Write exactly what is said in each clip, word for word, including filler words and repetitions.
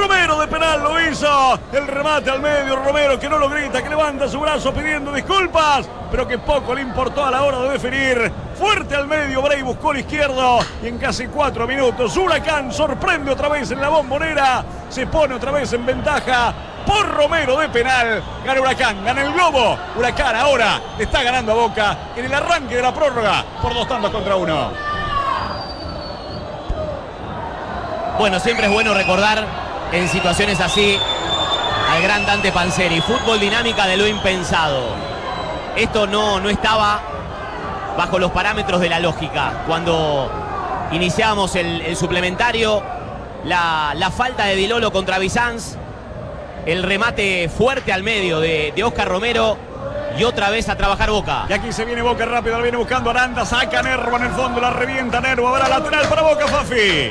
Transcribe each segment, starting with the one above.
Romero de penal lo hizo. El remate al medio. Romero que no lo grita, que levanta su brazo pidiendo disculpas, pero que poco le importó a la hora de definir. Fuerte al medio, Bray buscó el izquierdo y en casi cuatro minutos Huracán sorprende otra vez en la Bombonera. Se pone otra vez en ventaja por Romero de penal. Gana Huracán, gana el Globo. Huracán ahora le está ganando a Boca en el arranque de la prórroga por dos tantos contra uno. Bueno, siempre es bueno recordar en situaciones así al gran Dante Panzeri. Fútbol dinámica de lo impensado. Esto no, no estaba bajo los parámetros de la lógica. Cuando iniciábamos el, el suplementario, la, la falta de Di Lolo contra Bizanz, el remate fuerte al medio de, de Oscar Romero y otra vez a trabajar Boca. Y aquí se viene Boca rápido, lo viene buscando Aranda, saca Nervo en el fondo, la revienta Nervo, habrá lateral para Boca, Fafi.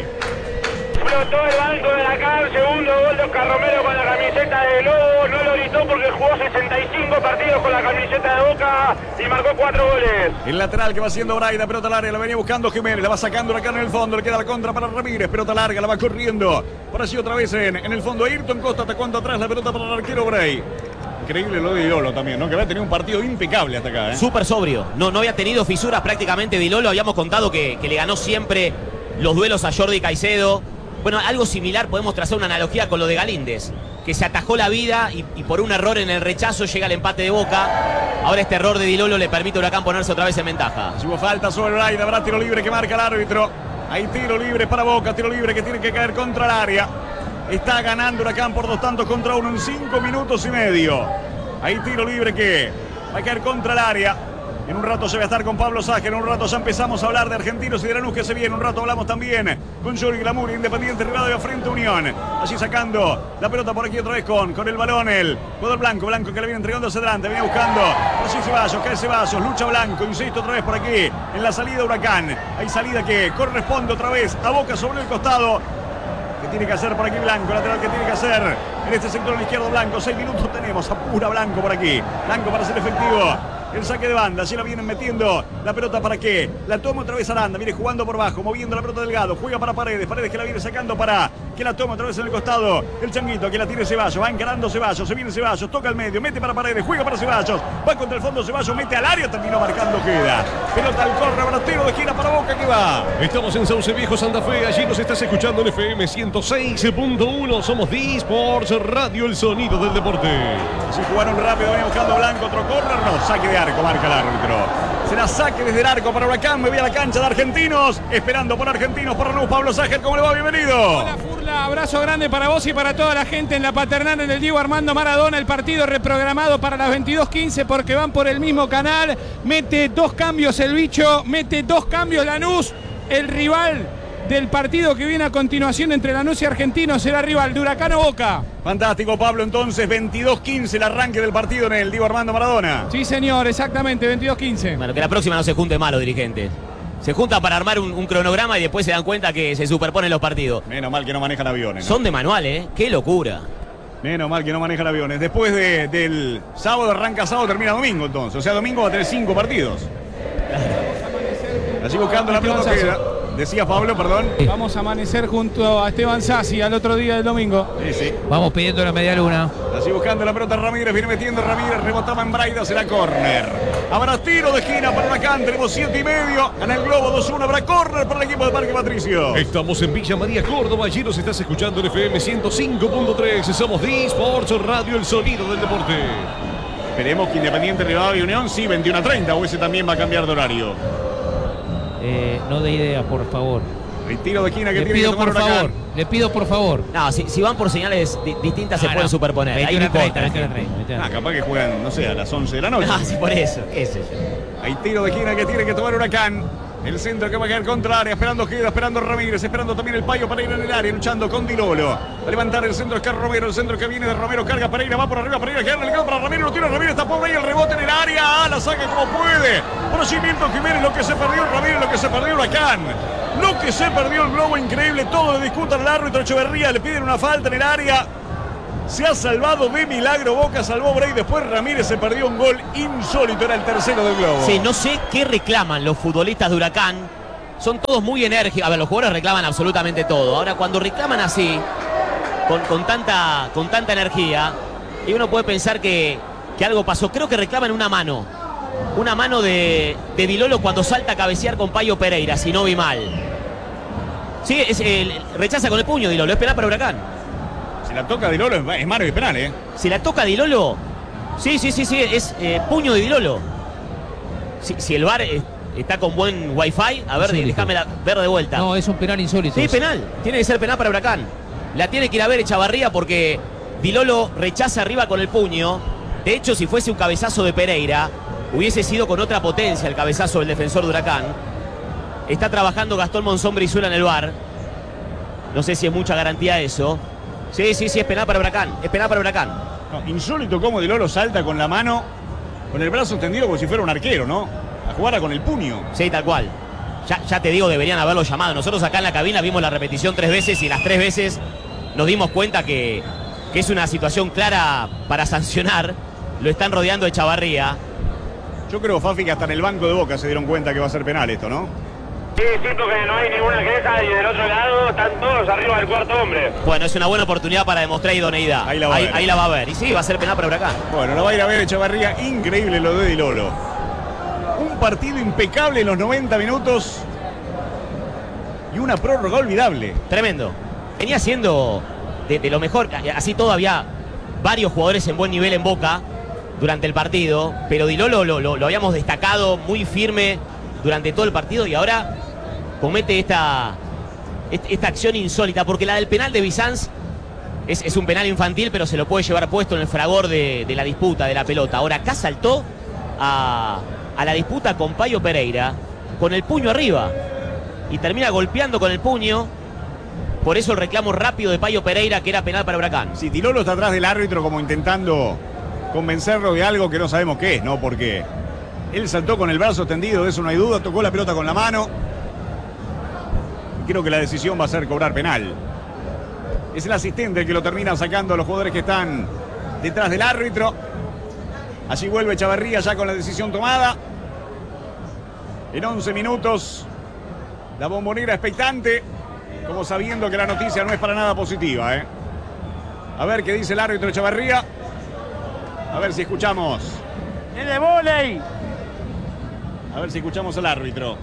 Explotó el banco de la C A R, segundo gol de Oscar Romero con la camiseta de Lobo, no lo gritó porque jugó sesenta y cinco partidos con la camiseta de Boca y marcó cuatro goles. El lateral que va haciendo Braida, pelota al área, la venía buscando Jiménez, la va sacando la cara en el fondo, le queda la contra para Ramírez, pelota larga, la va corriendo, por allí otra vez en, en el fondo Ayrton Costa, atacando atrás la pelota para el arquero Bray. Increíble lo de Di Lolo también, ¿no? Que había tenido un partido impecable hasta acá, ¿eh? Súper sobrio, no, no había tenido fisuras prácticamente Di Lolo, habíamos contado que, que le ganó siempre los duelos a Jordi Caicedo. Bueno, algo similar podemos trazar una analogía con lo de Galíndez, que se atajó la vida y, y por un error en el rechazo llega el empate de Boca. Ahora este error de Di Lolo le permite a Huracán ponerse otra vez en ventaja. Si hubo falta sobre Braida, habrá tiro libre que marca el árbitro. Hay tiro libre para Boca, tiro libre que tiene que caer contra el área. Está ganando Huracán por dos tantos contra uno en cinco minutos y medio. Hay tiro libre que va a caer contra el área. En un rato se va a estar con Pablo Sager, en un rato ya empezamos a hablar de Argentinos y de Lanús que se viene, un rato hablamos también con Jordi Glamour, Independiente Rivadavia frente a Unión. Allí sacando la pelota por aquí otra vez con, con el balón, el jugador Blanco, Blanco que le viene entregando hacia adelante, viene buscando, por allí Ceballos, cae Ceballos, lucha Blanco, insisto otra vez por aquí, en la salida Huracán. Hay salida que corresponde otra vez a Boca sobre el costado. ¿Qué tiene que hacer por aquí Blanco? Lateral que tiene que hacer en este sector al izquierdo Blanco. Seis minutos tenemos, apura Blanco por aquí. Blanco para ser efectivo el saque de banda, allí la vienen metiendo la pelota para qué, la toma otra vez Aranda, viene jugando por bajo, moviendo la pelota Delgado, juega para Paredes, Paredes que la viene sacando para que la toma otra vez en el costado, el Changuito que la tiene Ceballos, va encarando Ceballos, se viene Ceballos, toca al medio, mete para Paredes, juega para Ceballos, va contra el fondo Ceballos, mete al área, terminó marcando, queda, pelota al corre, ahora tiro de esquina para Boca que va. Estamos en Sauce Viejo, Santa Fe, allí nos estás escuchando en F M ciento seis punto uno, somos D-Sports Radio, el sonido del deporte. Así jugaron rápido, venía buscando Blanco, otro córner, no, saque de arco, marca el árbitro. Será saque desde el arco para Huracán. Me voy a la cancha de Argentinos. Esperando por Argentinos, por Lanús. Pablo Sager, ¿cómo le va? Bienvenido. Hola Furla, abrazo grande para vos y para toda la gente en la Paternal en el Diego Armando Maradona. El partido reprogramado para las veintidós quince porque van por el mismo canal. Mete dos cambios el bicho, mete dos cambios Lanús. El rival del partido que viene a continuación entre Lanús y Argentinos será rival de Huracán o Boca. Fantástico, Pablo. Entonces, veintidós quince el arranque del partido en el Diego Armando Maradona. Sí, señor, exactamente, veintidós quince. Bueno, que la próxima no se junte mal los dirigentes. Se juntan para armar un, un cronograma y después se dan cuenta que se superponen los partidos. Menos mal que no manejan aviones, ¿no? Son de manual, ¿eh? ¡Qué locura! Menos mal que no manejan aviones. Después de, del sábado, arranca sábado, termina domingo entonces. O sea, domingo va a tener cinco partidos. Allí buscando la pelota queda. Decía Pablo, perdón. Vamos a amanecer junto a Esteban Sassi al otro día del domingo. Sí, sí. Vamos pidiendo la media luna. Así buscando la pelota Ramírez, viene metiendo Ramírez, rebotaba en Braida, será córner. Habrá tiro de esquina para Huracán, tenemos siete y medio. Gana el Globo dos uno, habrá córner para el equipo de Parque Patricio. Estamos en Villa María, Córdoba, allí nos estás escuchando en F M ciento cinco punto tres. Somos D-Sports Radio, el sonido del deporte. Esperemos que Independiente Rivadavia y Unión sí, veintiuno a treinta, o ese también va a cambiar de horario. Eh, no de idea, por favor. El tiro de esquina que le tiene pido que tomar por Huracán. favor, le pido por favor. No, si, si van por señales di distintas se Ah, pueden no. superponer. Ahí no veintiuno a treinta, importa. veintiuno a treinta. Ah, capaz que juegan, no sé, a las once de la noche. Ah, sí, por eso. ¿Qué sé yo? Hay tiro de esquina que tiene que tomar Huracán. El centro que va a caer contra el área, esperando Queda, esperando Ramírez, esperando también el Payo para ir en el área, luchando con Di Lolo. A levantar el centro Oscar Romero, el centro que viene de Romero, carga Pereira, va por arriba, Pereira, queda el para Ramírez, lo tira Ramírez, está pobre ahí el rebote en el área, ah, la saca como puede. Procedimiento Jiménez, lo que se perdió Ramírez, lo que se perdió Huracán. Lo que se perdió el Globo, increíble, todo le discutan al árbitro Echeverría, le piden una falta en el área. Se ha salvado de milagro, Boca salvó Bray, después Ramírez se perdió un gol insólito, era el tercero del Globo. Sí, no sé qué reclaman los futbolistas de Huracán. Son todos muy enérgicos. A ver, los jugadores reclaman absolutamente todo. Ahora, cuando reclaman así, con, con, tanta, con tanta energía. Y uno puede pensar que, que algo pasó. Creo que reclaman una mano. Una mano de, de Di Lolo cuando salta a cabecear con Payo Pereira, si no vi mal. Sí, es, el, rechaza con el puño Di Lolo, es penal para Huracán. Si la toca Di Lolo es, es mano y penal, ¿eh? Si la toca Di Lolo, sí, sí, sí, sí, es eh, puño de Di Lolo. Si, si el V A R está con buen wifi, a ver, déjame la, ver de vuelta. No, es un penal insólito. Sí, penal, tiene que ser penal para Huracán. La tiene que ir a ver Echavarría porque Di Lolo rechaza arriba con el puño. De hecho, si fuese un cabezazo de Pereira, hubiese sido con otra potencia el cabezazo del defensor de Huracán. Está trabajando Gastón Monzón Brizuela en el V A R. No sé si es mucha garantía eso. Sí, sí, sí, es penal para Huracán. Es penal para Huracán. No, insólito cómo Di Lolo salta con la mano, con el brazo extendido como si fuera un arquero, ¿no? A jugar con el puño. Sí, tal cual. Ya, ya te digo, deberían haberlo llamado. Nosotros acá en la cabina vimos la repetición tres veces y las tres veces nos dimos cuenta que, que es una situación clara para sancionar. Lo están rodeando Echavarría. Yo creo, Fafi, que hasta en el banco de Boca se dieron cuenta que va a ser penal esto, ¿no? Sí, siento que no hay ninguna queja y del otro lado están todos arriba del cuarto hombre. Bueno, es una buena oportunidad para demostrar idoneidad. Ahí la va ahí, a ver. ahí la va a ver. Y sí, va a ser penal para Huracán. Bueno, lo va a ir a ver Echavarría. Increíble lo de Di Lolo. Un partido impecable en los noventa minutos y una prórroga olvidable. Tremendo. Venía siendo de, de lo mejor. Así todo había varios jugadores en buen nivel en Boca durante el partido, pero Di Lolo lo, lo, lo habíamos destacado muy firme durante todo el partido y ahora comete esta, esta acción insólita, porque la del penal de Bizanz es, es un penal infantil, pero se lo puede llevar puesto en el fragor de, de la disputa de la pelota. Ahora acá saltó a, a la disputa con Payo Pereira con el puño arriba y termina golpeando con el puño. Por eso el reclamo rápido de Payo Pereira, que era penal para Huracán. Si Di Lolo está atrás del árbitro como intentando convencerlo de algo que no sabemos qué es, ¿no? Porque él saltó con el brazo extendido, de eso no hay duda, tocó la pelota con la mano. Y creo que la decisión va a ser cobrar penal. Es el asistente el que lo termina sacando a los jugadores que están detrás del árbitro. Allí vuelve Echavarría ya con la decisión tomada. En once minutos, la Bombonera expectante, como sabiendo que la noticia no es para nada positiva, ¿eh? A ver qué dice el árbitro Echavarría. A ver si escuchamos. ¡Es de vóley! A ver si escuchamos al árbitro.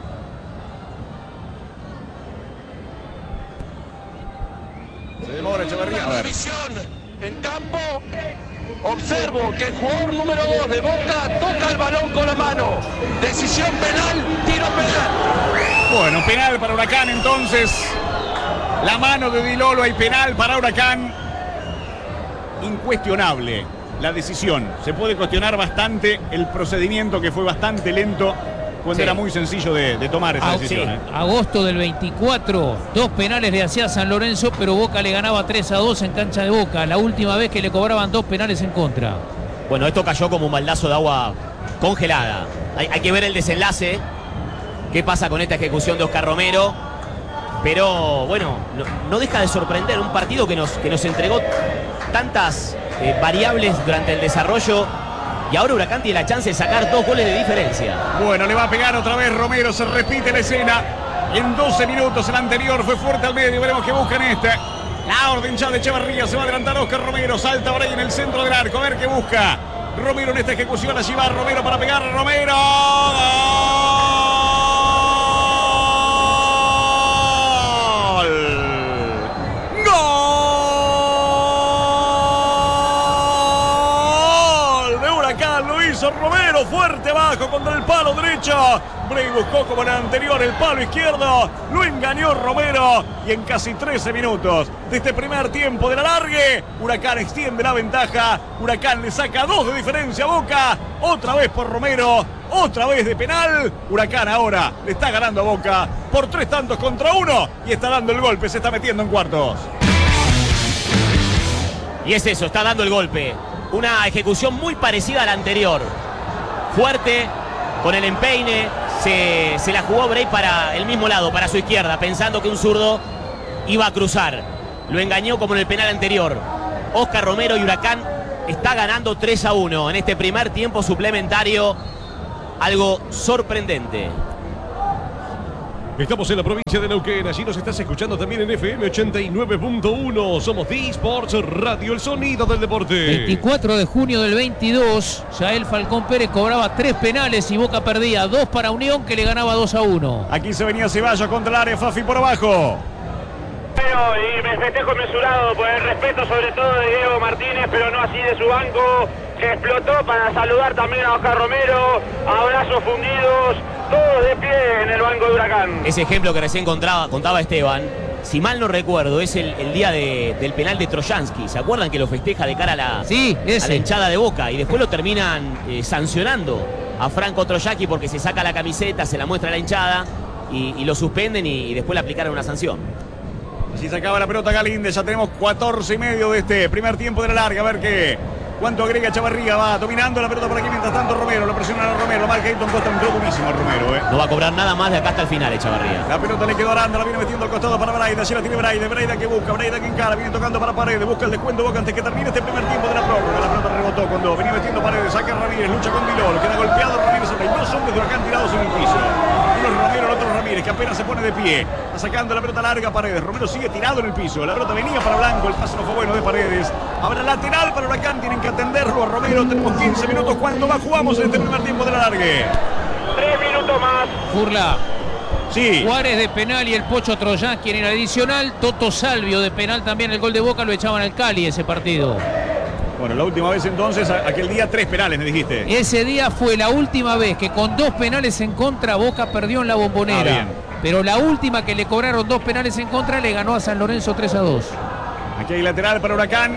Se demora Echavarría. A ver. En campo, observo que el jugador número dos de Boca toca el balón con la mano. Decisión penal, tiro penal. Bueno, penal para Huracán entonces. La mano de Di Lolo, hay penal para Huracán. Incuestionable la decisión. Se puede cuestionar bastante el procedimiento, que fue bastante lento cuando Sí. era muy sencillo de, de tomar esa Ah, decisión. sí. ¿eh? Agosto del veinticuatro, dos penales le hacía San Lorenzo, pero Boca le ganaba tres a dos en cancha de Boca. La última vez que le cobraban dos penales en contra. Bueno, esto cayó como un baldazo de agua congelada. Hay, hay que ver el desenlace. ¿Qué pasa con esta ejecución de Oscar Romero? Pero bueno, no, no deja de sorprender un partido que nos, que nos entregó tantas eh, variables durante el desarrollo. Y ahora Huracán tiene la chance de sacar dos goles de diferencia. Bueno, le va a pegar otra vez Romero, se repite la escena. En doce minutos el anterior fue fuerte al medio, veremos qué buscan este. La orden ya de Echavarría, se va a adelantar Oscar Romero, salta ahora ahí en el centro del arco, a ver qué busca. Romero en esta ejecución, allí va Romero para pegar, Romero. ¡Gol! ¡Gol! De Huracán, lo hizo Romero, fuerte abajo contra el palo derecho. Bray buscó como en el anterior el palo izquierdo, lo engañó Romero y en casi trece minutos de este primer tiempo de la largue, Huracán extiende la ventaja. Huracán le saca dos de diferencia a Boca, otra vez por Romero, otra vez de penal. Huracán ahora le está ganando a Boca por tres tantos contra uno y está dando el golpe, se está metiendo en cuartos. Y es eso, está dando el golpe. Una ejecución muy parecida a la anterior. Fuerte, con el empeine, se, se la jugó Bray para el mismo lado, para su izquierda, pensando que un zurdo iba a cruzar. Lo engañó como en el penal anterior. Oscar Romero y Huracán está ganando tres a uno en este primer tiempo suplementario. Algo sorprendente. Estamos en la provincia de Neuquén, allí nos estás escuchando también en F M ochenta y nueve punto uno. Somos D-Sports Radio, el sonido del deporte. veinticuatro de junio del veintidós, Yael Falcón Pérez cobraba tres penales y Boca perdía dos para Unión, que le ganaba dos a uno. Aquí se venía Ceballos contra el área, Fafi por abajo. Bueno, y me festejo mesurado por el respeto sobre todo de Diego Martínez, pero no así de su banco, que explotó para saludar también a Oscar Romero, abrazos fundidos, todos de pie en el banco de Huracán. Ese ejemplo que recién contaba, contaba Esteban, si mal no recuerdo, es el, el día de, del penal de Trojansky. ¿Se acuerdan que lo festeja de cara a la, sí, a la hinchada de Boca? Y después lo terminan eh, sancionando a Franco Trojansky porque se saca la camiseta, se la muestra a la hinchada y, y lo suspenden y, y después le aplicaron una sanción. Si se acaba la pelota Galíndez, ya tenemos catorce y medio de este primer tiempo de la larga. A ver qué, cuánto agrega Chavarría. Va dominando la pelota por aquí, mientras tanto Romero, lo presiona a Romero. Marca Hilton Costa, entró durísimo el Romero, ¿eh? No va a cobrar nada más de acá hasta el final, Chavarría. La pelota le quedó a Aranda, la viene metiendo al costado para Braida. Allí la tiene Braida, Braida que busca, Braida que encara, viene tocando para Paredes, busca el descuento Boca antes que termine este primer tiempo de la prórroga. La pelota rebotó cuando venía metiendo Paredes, saca Ramírez, lucha con Dilol, queda golpeado Ramírez. Hay dos hombres de Huracán tirados en el piso. Uno es Romero, el otro es Ramírez, que apenas se pone de pie. Está sacando la pelota larga Paredes. Romero sigue tirado en el piso. La pelota venía para Blanco, el pase no fue bueno de Paredes. Habrá lateral para Huracán, tienen que atenderlo a Romero. Tenemos quince minutos. ¿Cuánto más jugamos en este primer tiempo de la largue? Tres minutos más. Furla. Sí. Juárez de penal y el Pocho Trojansky en el adicional. Toto Salvio de penal también. El gol de Boca lo echaban al Cali ese partido. Bueno, la última vez entonces, aquel día tres penales, me dijiste. Ese día fue la última vez que con dos penales en contra Boca perdió en la Bombonera. Ah, pero la última que le cobraron dos penales en contra le ganó a San Lorenzo tres a dos. Aquí hay lateral para Huracán.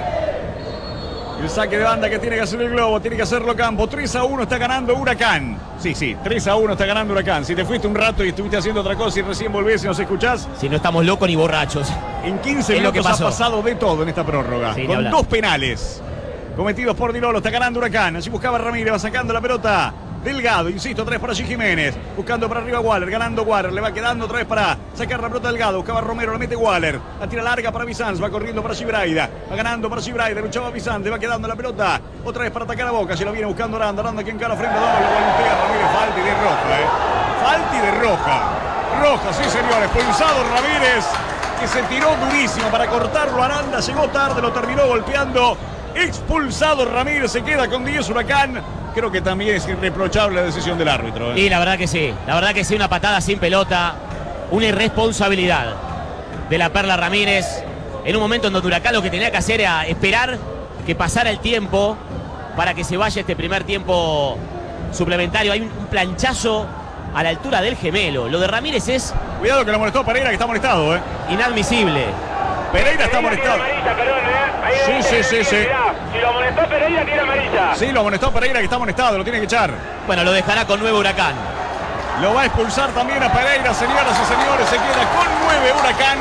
El saque de banda que tiene que hacer el Globo, tiene que hacerlo Campo. tres a uno está ganando Huracán. Sí, sí, tres a uno está ganando Huracán. Si te fuiste un rato y estuviste haciendo otra cosa y recién volvés y nos escuchás. Si no estamos locos ni borrachos. En quince es minutos lo que pasó. Ha pasado de todo en esta prórroga. Sí, con dos penales cometidos por Dilolo, está ganando Huracán. Allí buscaba Ramírez, va sacando la pelota. Delgado, insisto, otra vez para allí Jiménez. Buscando para arriba Waller, ganando Waller. Le va quedando otra vez para sacar la pelota Delgado. Buscaba Romero, la mete Waller. La tira larga para Bizanz, va corriendo para Gibraida. Va ganando para Gibraida, luchaba Bizanz, le va quedando la pelota. Otra vez para atacar a Boca, se la viene buscando Aranda. Aranda que encara frente a dos, lo golpea Ramírez. Falta y de roja, eh. Falta y de roja. Roja, sí señores. Expulsado Ramírez, que se tiró durísimo para cortarlo. Aranda llegó tarde, lo terminó golpeando. Expulsado Ramírez, se queda con diez Huracán. Creo que también es irreprochable la decisión del árbitro, ¿eh? Y la verdad que sí, la verdad que sí, una patada sin pelota, una irresponsabilidad de la Perla Ramírez, en un momento en donde Huracán lo que tenía que hacer era esperar que pasara el tiempo para que se vaya este primer tiempo suplementario. Hay un planchazo a la altura del gemelo. Lo de Ramírez es... Cuidado que lo molestó Pereira, que está molestado, ¿eh? Inadmisible. Pereira está molestado. Sí, sí, sí, sí. Si lo molestó Pereira, tiene amarilla. Sí, lo molestó Pereira, que está molestado, lo tiene que echar. Bueno, lo dejará con nueve Huracán. Lo va a expulsar también a Pereira, señoras y señores. Se queda con nueve Huracán.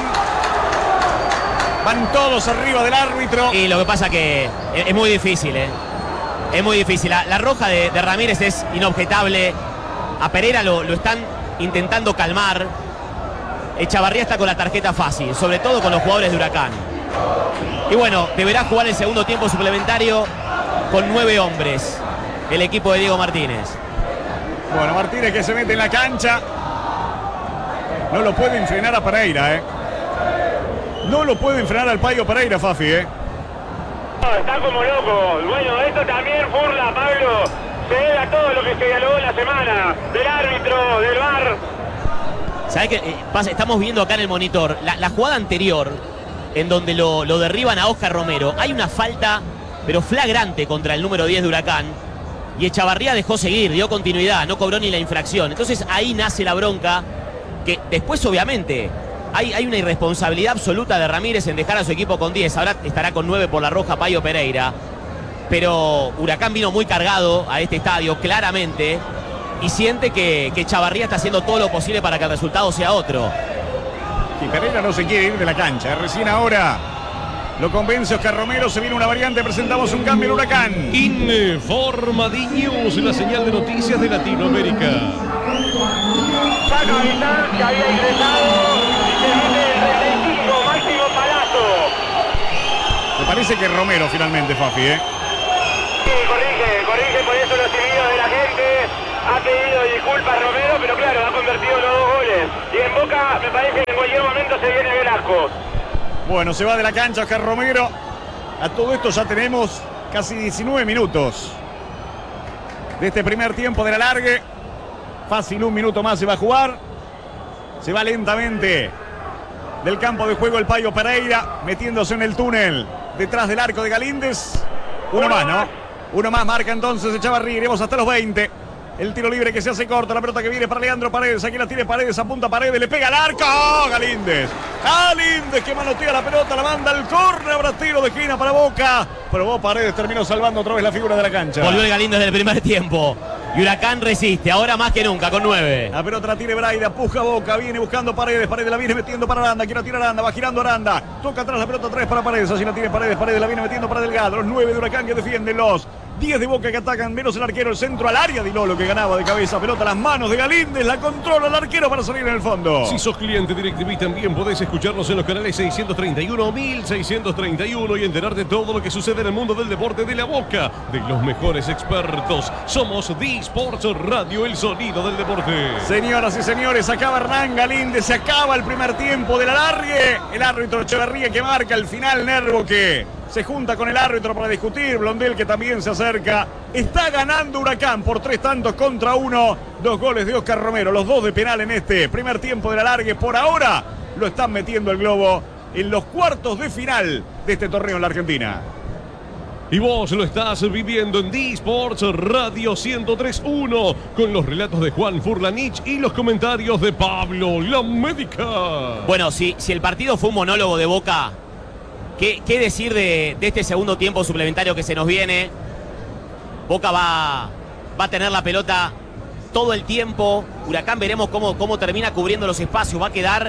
Van todos arriba del árbitro. Y lo que pasa que es, es muy difícil, ¿eh? Es muy difícil. La, la roja de, de Ramírez es inobjetable. A Pereira lo, lo están intentando calmar. Echavarría está con la tarjeta fácil, sobre todo con los jugadores de Huracán. Y bueno, deberá jugar el segundo tiempo suplementario con nueve hombres el equipo de Diego Martínez. Bueno, Martínez que se mete en la cancha. No lo pueden frenar a Pereira, ¿eh? No lo pueden frenar al Payo Pereira, Fafi, ¿eh? No, está como loco. Bueno, esto también, Furla, Pablo, se debe a todo lo que se dialogó en la semana. Del árbitro, del V A R. ¿Sabés qué eh, pasa? Estamos viendo acá en el monitor la, la jugada anterior en donde lo, lo derriban a Oscar Romero. Hay una falta, pero flagrante, contra el número diez de Huracán. Y Echavarría dejó seguir, dio continuidad, no cobró ni la infracción. Entonces ahí nace la bronca, que después obviamente hay, hay una irresponsabilidad absoluta de Ramírez en dejar a su equipo con diez. Ahora estará con nueve por la roja Payo Pereira. Pero Huracán vino muy cargado a este estadio, claramente. Y siente que, que Chavarría está haciendo todo lo posible para que el resultado sea otro. Y Pereira no se quiere ir de la cancha. Recién ahora lo convence Oscar Romero. Se viene una variante. Presentamos un cambio en Huracán. Informa D News, la señal de noticias de Latinoamérica. Saca Vidal, que había ingresado. Y se viene el treinta y cinco, Máximo Palazzo. Me parece que es Romero finalmente, Fafi, ¿eh? Sí, corrige, corrige por eso los silbidos de la gente. ha pedido disculpas Romero, pero claro, ha convertido los dos goles. Y en Boca me parece que en cualquier momento se viene Velasco. Bueno, se va de la cancha Oscar Romero. A todo esto ya tenemos casi diecinueve minutos de este primer tiempo de la largue. Fácil, un minuto más se va a jugar. Se va lentamente del campo de juego el Payo Pereira, metiéndose en el túnel detrás del arco de Galíndez. Uno más, ¿no? Uno más marca entonces Echavarría. Iremos hasta los veinte. El tiro libre que se hace corto, la pelota que viene para Leandro Paredes. Aquí la tiene Paredes, apunta Paredes, le pega al arco. ¡Oh, Galíndez! Galíndez que manotea la pelota, la manda al córner. Habrá tiro de esquina para Boca. Probó Paredes, terminó salvando otra vez la figura de la cancha. Volvió el Galíndez del primer tiempo. Y Huracán resiste, ahora más que nunca, con nueve. La pelota la tiene Braida, puja Boca, viene buscando Paredes. Paredes la viene metiendo para Aranda, quiere tirar Aranda, va girando Aranda. Toca atrás la pelota, tres para Paredes, así la tiene Paredes. Paredes la viene metiendo para Delgado. Los nueve de Huracán que defienden, los diez de Boca que atacan, menos el arquero, el centro al área de Lolo que ganaba de cabeza, pelota a las manos de Galíndez, la controla el arquero para salir en el fondo. Si sos cliente DirecTV también podés escucharnos en los canales seiscientos treinta y uno, mil seiscientos treinta y uno y enterarte de todo lo que sucede en el mundo del deporte de la boca de los mejores expertos. Somos D-Sports Radio, el sonido del deporte. Señoras y señores, acaba Hernán Galíndez, se acaba el primer tiempo de la largue. El árbitro Echeverría que marca el final, Nervo que se junta con el árbitro para discutir. Blondel que también se acerca. Está ganando Huracán por tres tantos contra uno. Dos goles de Oscar Romero, los dos de penal en este primer tiempo de la largue. Por ahora lo están metiendo el globo en los cuartos de final de este torneo en la Argentina. Y vos lo estás viviendo en D-Sports Radio ciento tres punto uno con los relatos de Juan Furlanich y los comentarios de Pablo La Médica. Bueno, si, si el partido fue un monólogo de Boca, ¿qué, qué decir de, de este segundo tiempo suplementario que se nos viene? Boca va, va a tener la pelota todo el tiempo. Huracán veremos cómo, cómo termina cubriendo los espacios. Va a quedar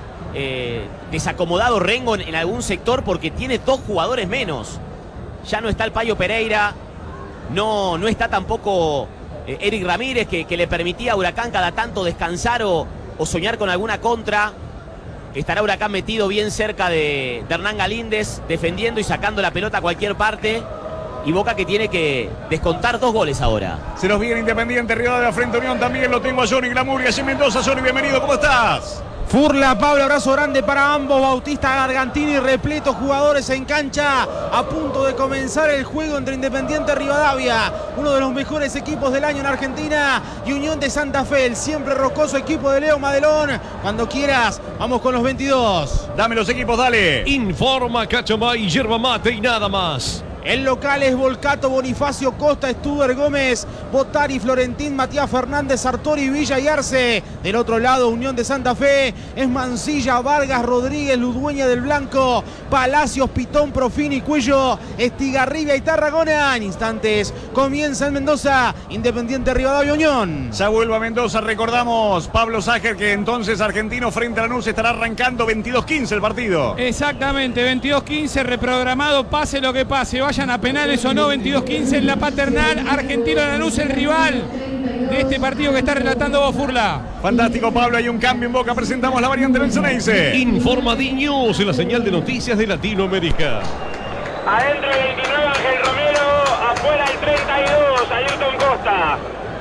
eh, desacomodado Rengo en, en algún sector porque tiene dos jugadores menos. Ya no está el Payo Pereira, no, no está tampoco eh, Eric Ramírez, que, que le permitía a Huracán cada tanto descansar o, o soñar con alguna contra. Estará Huracán metido bien cerca de, de Hernán Galíndez, defendiendo y sacando la pelota a cualquier parte. Y Boca que tiene que descontar dos goles ahora. Se nos viene Independiente, Rivadavia frente a Unión. También lo tengo a Johnny Glamour y allí Mendoza. Johnny, bienvenido, ¿cómo estás? Furla, Pablo, abrazo grande para ambos. Bautista, Gargantini, repleto jugadores en cancha. A punto de comenzar el juego entre Independiente y Rivadavia, uno de los mejores equipos del año en Argentina, y Unión de Santa Fe, el siempre rocoso equipo de Leo Madelón. Cuando quieras, vamos con los veintidós. Dame los equipos, dale. Informa Cachamay, yerba mate y nada más. El local es Volcato, Bonifacio, Costa, Stuber, Gómez, Botari, Florentín, Matías Fernández, Sartori, Villa y Arce. Del otro lado, Unión de Santa Fe, es Mancilla, Vargas, Rodríguez, Ludueña del Blanco, Palacios, Pitón, Profini, Cuello, Estigarribia y Tarragona. En instantes comienza en Mendoza, Independiente Rivadavia, Unión. Ya vuelvo a Mendoza, recordamos, Pablo Sájer, que entonces Argentino frente a Lanús estará arrancando veintidós quince el partido. Exactamente, veintidós quince reprogramado, pase lo que pase, vaya a penales o no, veintidós quince en la Paternal. Argentino Lanús, el rival de este partido que está relatando vos, Furla. Fantástico, Pablo, hay un cambio en Boca. Presentamos la variante del Ceneice. Informa D-News, la señal de noticias de Latinoamérica. Adentro el veintinueve Ángel Romero, afuera el treinta y dos Ayrton Costa.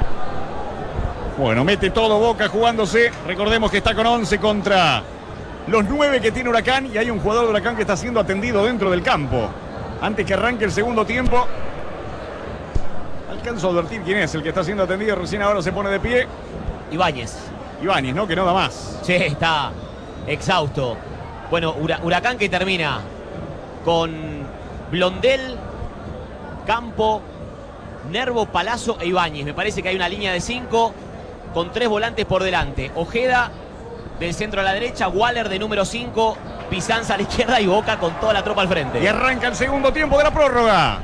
Bueno, mete todo Boca jugándose. Recordemos que está con once contra los nueve que tiene Huracán, y hay un jugador de Huracán que está siendo atendido dentro del campo. Antes que arranque el segundo tiempo, alcanzo a advertir quién es el que está siendo atendido. Recién ahora se pone de pie. Ibáñez. Ibáñez, ¿no? Que no da más. Sí, está exhausto. Bueno, Huracán que termina con Blondel, Campo, Nervo, Palazzo e Ibáñez. Me parece que hay una línea de cinco con tres volantes por delante. Ojeda del centro a la derecha, Waller de número cinco, Pizanza a la izquierda y Boca con toda la tropa al frente. Y arranca el segundo tiempo de la prórroga.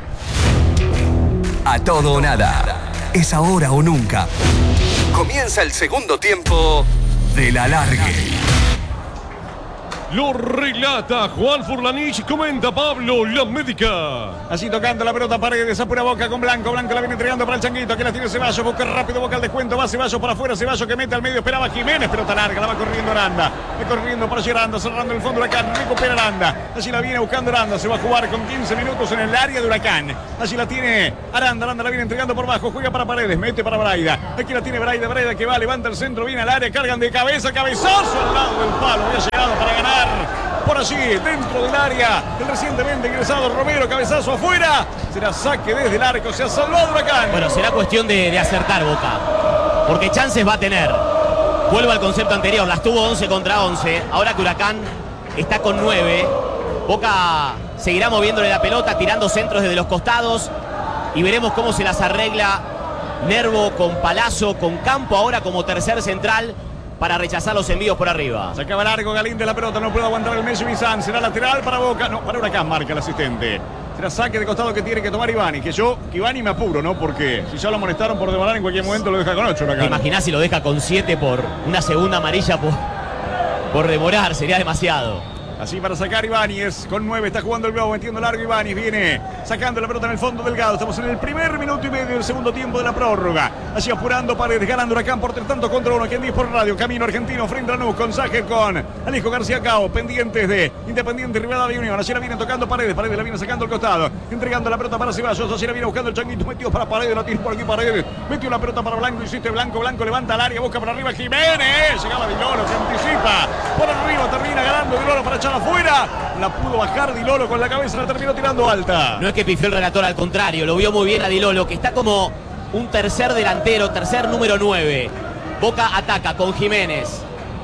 A todo o nada. Es ahora o nunca. Comienza el segundo tiempo de la largue. lo relata Juan Furlanich, comenta Pablo La Médica. Así tocando la pelota Paredes, apura Boca con Blanco, Blanco la viene entregando para el Changuito, aquí la tiene Ceballos, busca rápido Boca al descuento, va Ceballos para afuera, Ceballos que mete al medio, esperaba Jiménez, pelota larga, la va corriendo Aranda, va corriendo para allí Aranda, cerrando el fondo de Huracán, recupera Aranda, allí la viene buscando Aranda, se va a jugar con quince minutos en el área de Huracán, allí la tiene Aranda, Aranda la viene entregando por bajo, juega para Paredes, mete para Braida, aquí la tiene Braida, Braida que va, levanta el centro, viene al área, cargan de cabeza, cabezazo al lado del palo, había llegado para ganar. Por allí, dentro del área, el recientemente ingresado Romero, cabezazo afuera. Será saque desde el arco, se ha salvado Huracán. Bueno, será cuestión de, de acertar Boca, porque chances va a tener. Vuelvo al concepto anterior, las tuvo once contra once. Ahora que Huracán está con nueve, Boca seguirá moviéndole la pelota, tirando centros desde los costados. Y veremos cómo se las arregla Nervo con Palazzo, con Campo ahora como tercer central, para rechazar los envíos por arriba. Se acaba largo Galíndez la pelota, no puede aguantar el Messi Bizán. Será lateral para Boca, no, para Huracán marca el asistente. Será saque de costado que tiene que tomar Ivani, que yo, que Ivani me apuro, ¿no? Porque si ya lo amonestaron por demorar, en cualquier momento lo deja con ocho Huracán. ¿Te imaginás si lo deja con siete por una segunda amarilla por, por demorar? Sería demasiado. Así para sacar Ibáñez, con nueve está jugando el globo, metiendo largo Ibáñez, viene sacando la pelota en el fondo Delgado. Estamos en el primer minuto y medio del segundo tiempo de la prórroga. Así apurando Paredes, ganando Huracán por tres tanto contra uno. Quien dice por radio, Camino Argentino frente a Lanús, con Ságer, con Alejo García Cao, pendientes de Independiente, Rivadavia y Unión. Así la viene tocando Paredes, Paredes la viene sacando al costado, entregando la pelota para Ceballos. Así la viene buscando el Changuito, metido para Paredes, la tiene por aquí Paredes, metió la pelota para Blanco, insiste Blanco, Blanco levanta al área, busca para arriba Jiménez, llegaba Di Lolo, se anticipa, por arriba termina ganando Di Lolo para echar afuera. La pudo bajar Di Lolo con la cabeza, la terminó tirando alta. No es que pifió el relator, al contrario, lo vio muy bien a Di Lolo, que está como un tercer delantero, tercer número nueve. Boca ataca con Jiménez,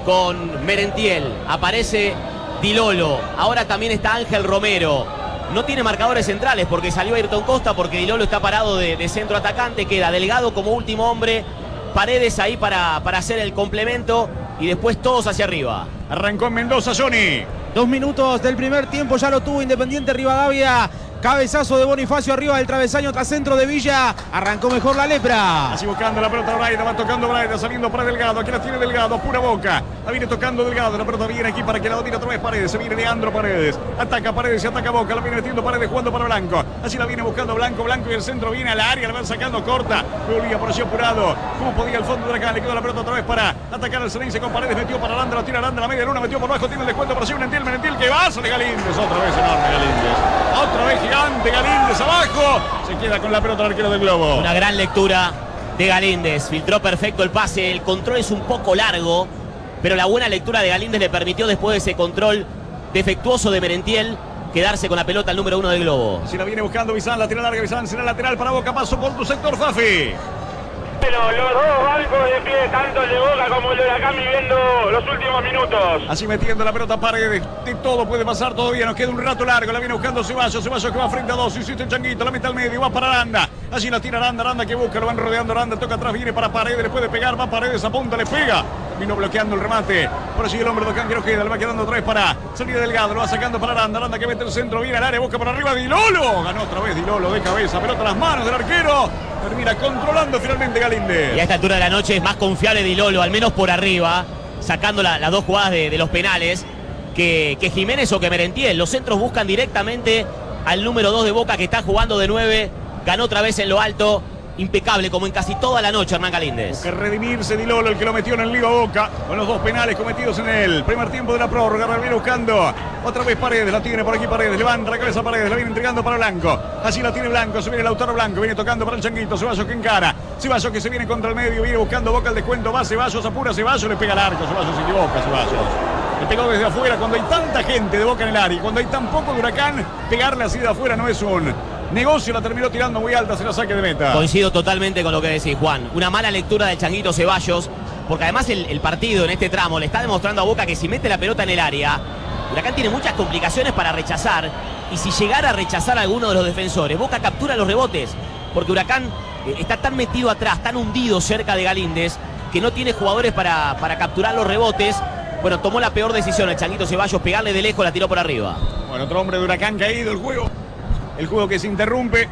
con Merentiel, aparece Di Lolo, ahora también está Ángel Romero. No tiene marcadores centrales porque salió Ayrton Costa, porque Di Lolo está parado de, de centro atacante, queda Delgado como último hombre, Paredes ahí para, para hacer el complemento y después todos hacia arriba. Arrancó en Mendoza, Johnny. Dos minutos del primer tiempo, ya lo tuvo Independiente Rivadavia. Cabezazo de Bonifacio arriba del travesaño tras centro de Villa. Arrancó mejor la lepra. Así buscando la pelota Braida, va tocando Braida, saliendo para Delgado. Aquí la tiene Delgado, pura Boca. La viene tocando Delgado, la pelota viene aquí para que la domine otra vez Paredes. Se viene Leandro Paredes. Ataca Paredes y ataca Boca. La viene metiendo Paredes, jugando para Blanco. Así la viene buscando Blanco, Blanco y el centro viene al área. La van sacando corta. Bolivia por allí apurado. Como podía el fondo de Huracán. Le quedó la pelota otra vez para atacar al Celense con Paredes. Metió para Aranda, la tira Aranda, la media luna, metió por abajo. Tiene el descuento por allí. Menentiel, Menentiel que va. Sale Galíndez. Otra vez enorme Galíndez. Otra vez gigante Galíndez abajo. Se queda con la pelota el arquero del Globo. Una gran lectura de Galíndez. Filtró perfecto el pase. El control es un poco largo, pero la buena lectura de Galíndez le permitió, después de ese control defectuoso de Merentiel, quedarse con la pelota al número uno del Globo. Si la viene buscando Bizán, la tira larga Bizán, será lateral para Boca. Paso por tu sector, Fafi. Pero los dos bancos de pie, tanto el de Boca como el de Huracán, viviendo los últimos minutos. Así metiendo la pelota Paredes. De todo puede pasar todavía. Nos queda un rato largo. La viene buscando Ceballos. Ceballos que va frente a dos. Insiste el Changuito. La mete al medio. Va para Aranda. Allí la tira Aranda. Aranda que busca. Lo van rodeando Aranda. Toca atrás. Viene para Paredes. Le puede pegar. Va Paredes. Apunta. Le pega. Vino bloqueando el remate. Por allí el hombre de Ocán que no queda. Le va quedando otra vez para salir Delgado. Lo va sacando para Aranda. Aranda que mete el centro. Viene al área. Busca para arriba. Di Lolo. Ganó otra vez Di Lolo de cabeza. Pelota a las manos del arquero. Termina controlando finalmente Galíndez. Y a esta altura de la noche es más confiable Di Lolo, al menos por arriba, sacando la, las dos jugadas de, de los penales, que, que Jiménez o que Merentiel. Los centros buscan directamente al número dos de Boca, que está jugando de nueve. Ganó otra vez en lo alto. Impecable, como en casi toda la noche, Hernán Galíndez. Que redimirse Di Lolo, el que lo metió en el lío Boca, con los dos penales cometidos en el primer tiempo de la prórroga. Viene buscando otra vez Paredes, la tiene por aquí Paredes, levanta la cabeza Paredes, la viene entregando para Blanco. Así la tiene Blanco, se viene Lautaro Blanco, viene tocando para el Changuito. Ceballos que encara, Ceballos que se viene contra el medio, viene buscando Boca el descuento, va Ceballos, apura Ceballos, le pega al arco, Ceballos se equivoca, Ceballos. Le pegó desde afuera cuando hay tanta gente de Boca en el área y cuando hay tan poco de Huracán, pegarle así de afuera no es un negocio. La terminó tirando muy alta, se la saque de meta. Coincido totalmente con lo que decís, Juan. Una mala lectura del Changuito Ceballos, porque además el, el partido en este tramo le está demostrando a Boca que si mete la pelota en el área, Huracán tiene muchas complicaciones para rechazar, y si llegara a rechazar a alguno de los defensores, Boca captura los rebotes, porque Huracán eh, está tan metido atrás, tan hundido cerca de Galíndez, que no tiene jugadores para, para capturar los rebotes. Bueno, tomó la peor decisión el Changuito Ceballos, pegarle de lejos, la tiró por arriba. Bueno, otro hombre de Huracán caído, el juego. El juego que se interrumpe.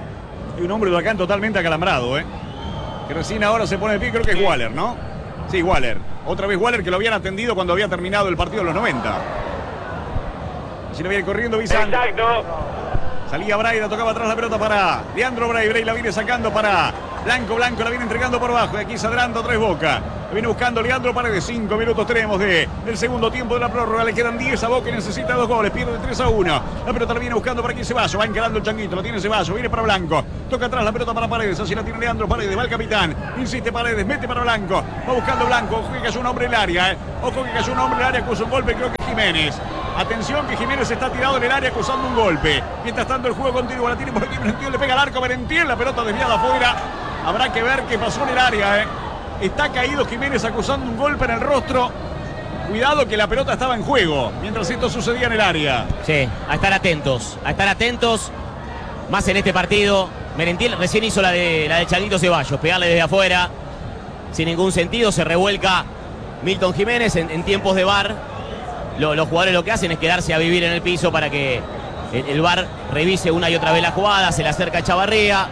Y un hombre de Huracán totalmente acalambrado, ¿eh? Que recién ahora se pone de pie, creo que es Waller, ¿no? Sí, Waller. Otra vez Waller, que lo habían atendido cuando había terminado el partido de los noventa. Así la viene corriendo Bizán. Exacto. Salía Braida, tocaba atrás la pelota para Leandro Bray. Bray la viene sacando para Blanco. Blanco la viene entregando por abajo. Y aquí se adelanta otra vez Boca. La viene buscando Leandro Paredes. Cinco minutos tenemos de el segundo tiempo de la prórroga. Le quedan diez a Boca y necesita dos goles. Pierde tres a uno. La pelota la viene buscando por aquí Ceballos. Va encarando el changuito. La tiene Ceballos. Viene para Blanco. Toca atrás la pelota para Paredes. Así la tiene Leandro Paredes. Va el capitán. Insiste Paredes. Mete para Blanco. Va buscando Blanco. Ojo que cayó un hombre en el área. Eh. Ojo que cayó un hombre en el área. Acusa un golpe. Creo que es Jiménez. Atención que Jiménez está tirado en el área acusando un golpe. Mientras tanto el juego continúa. La tiene por aquí Merentiel. Le pega al arco Merentiel. La pelota desviada afuera. Habrá que ver qué pasó en el área. Eh. Está caído Jiménez acusando un golpe en el rostro. Cuidado que la pelota estaba en juego mientras esto sucedía en el área. Sí, a estar atentos. A estar atentos. Más en este partido. Merentiel recién hizo la de, la de Changuito Ceballos. Pegarle desde afuera. Sin ningún sentido. Se revuelca Milton Jiménez en, en tiempos de V A R. Lo, los jugadores lo que hacen es quedarse a vivir en el piso para que el, el V A R revise una y otra vez la jugada. Se le acerca a Chavarría.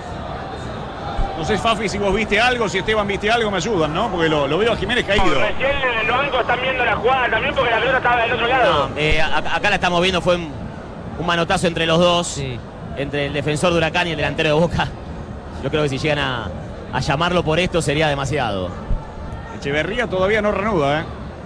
No sé, Fafi, si vos viste algo, si Esteban viste algo, me ayudan, ¿no? Porque lo, lo veo a Jiménez caído. Recién en el banco están viendo la jugada también porque la pelota estaba del otro lado. No, eh, acá, acá la estamos viendo, fue un, un manotazo entre los dos. Sí. Entre el defensor de Huracán y el delantero de Boca. Yo creo que si llegan a, a llamarlo por esto sería demasiado. Echeverría todavía no reanuda, ¿eh?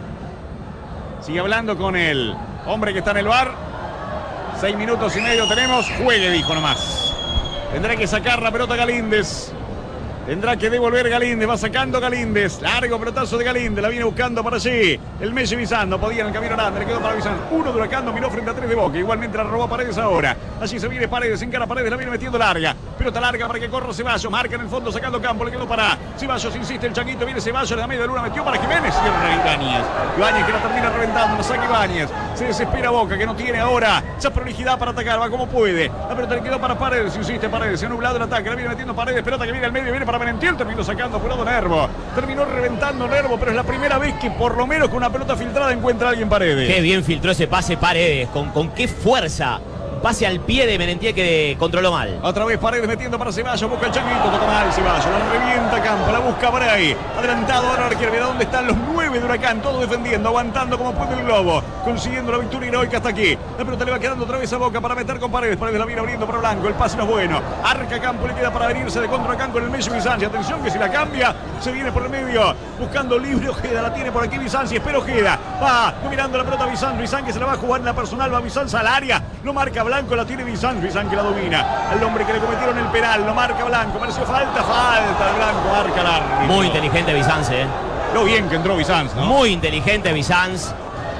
Sigue hablando con el hombre que está en el V A R. Seis minutos y medio tenemos. Juegue, dijo nomás. Tendrá que sacar la pelota Galíndez. Tendrá que devolver Galíndez. Va sacando Galíndez. Largo pelotazo de Galíndez. La viene buscando para allí. El Messi Bizán. No podía en el camino Aranda. Le quedó para Bizán. Uno de Huracán dominó frente a tres de Boca. Igualmente la robó Paredes ahora. Allí se viene Paredes. Encara Paredes. La viene metiendo larga. Pelota larga para que corra Ceballos. Marca en el fondo sacando campo. Le quedó para Ceballos. Insiste el Changuito. Viene Ceballos. La media luna metió para Jiménez. Cierra Ibáñez. Ibáñez que la termina reventando. La saca Ibáñez. Se desespera Boca que no tiene ahora esa prolijidad para atacar. Va como puede. La pelota le quedó para Paredes. Insiste Paredes. Se ha nublado el ataque. La viene metiendo Paredes. Pelota que viene al medio. Viene para Merentiel. Terminó sacando. Apurado Nervo. Terminó reventando Nervo, pero es la primera vez que por lo menos con una pelota filtrada encuentra a alguien Paredes. Qué bien filtró ese pase Paredes. Con, con qué fuerza. Pase al pie de Merentiel que controló mal. Otra vez Paredes metiendo para Ceballos. Busca el Changuito. Toca mal Ceballos. La revienta Campo. La busca Bray. Adelantado ahora el arquero. Mira dónde están los nueve de Huracán. Todos defendiendo. Aguantando como puede el globo. Consiguiendo la victoria heroica hasta aquí. La pelota le va quedando otra vez a Boca para meter con Paredes. Paredes la viene abriendo para Blanco. El pase no es bueno. Arca Campo. Le queda para venirse de contra Huracán con el Messi Bizanci. Atención que si la cambia. Se viene por el medio. Buscando libre Ojeda. La tiene por aquí Bizanci. Espera Ojeda. Va mirando la pelota Bizanci. Bizanci que se la va a jugar en la personal. Va Bizanci al área. Lo marca Blanco. La tiene Bizanci. Bizanci que la domina. Al hombre que le cometieron el penal. Lo marca Blanco. Pareció falta. Falta. Blanco marca el árbitro. Muy inteligente Bizanci, ¿eh? Lo bien que entró Bizanci, ¿no? Muy inteligente Bizanci.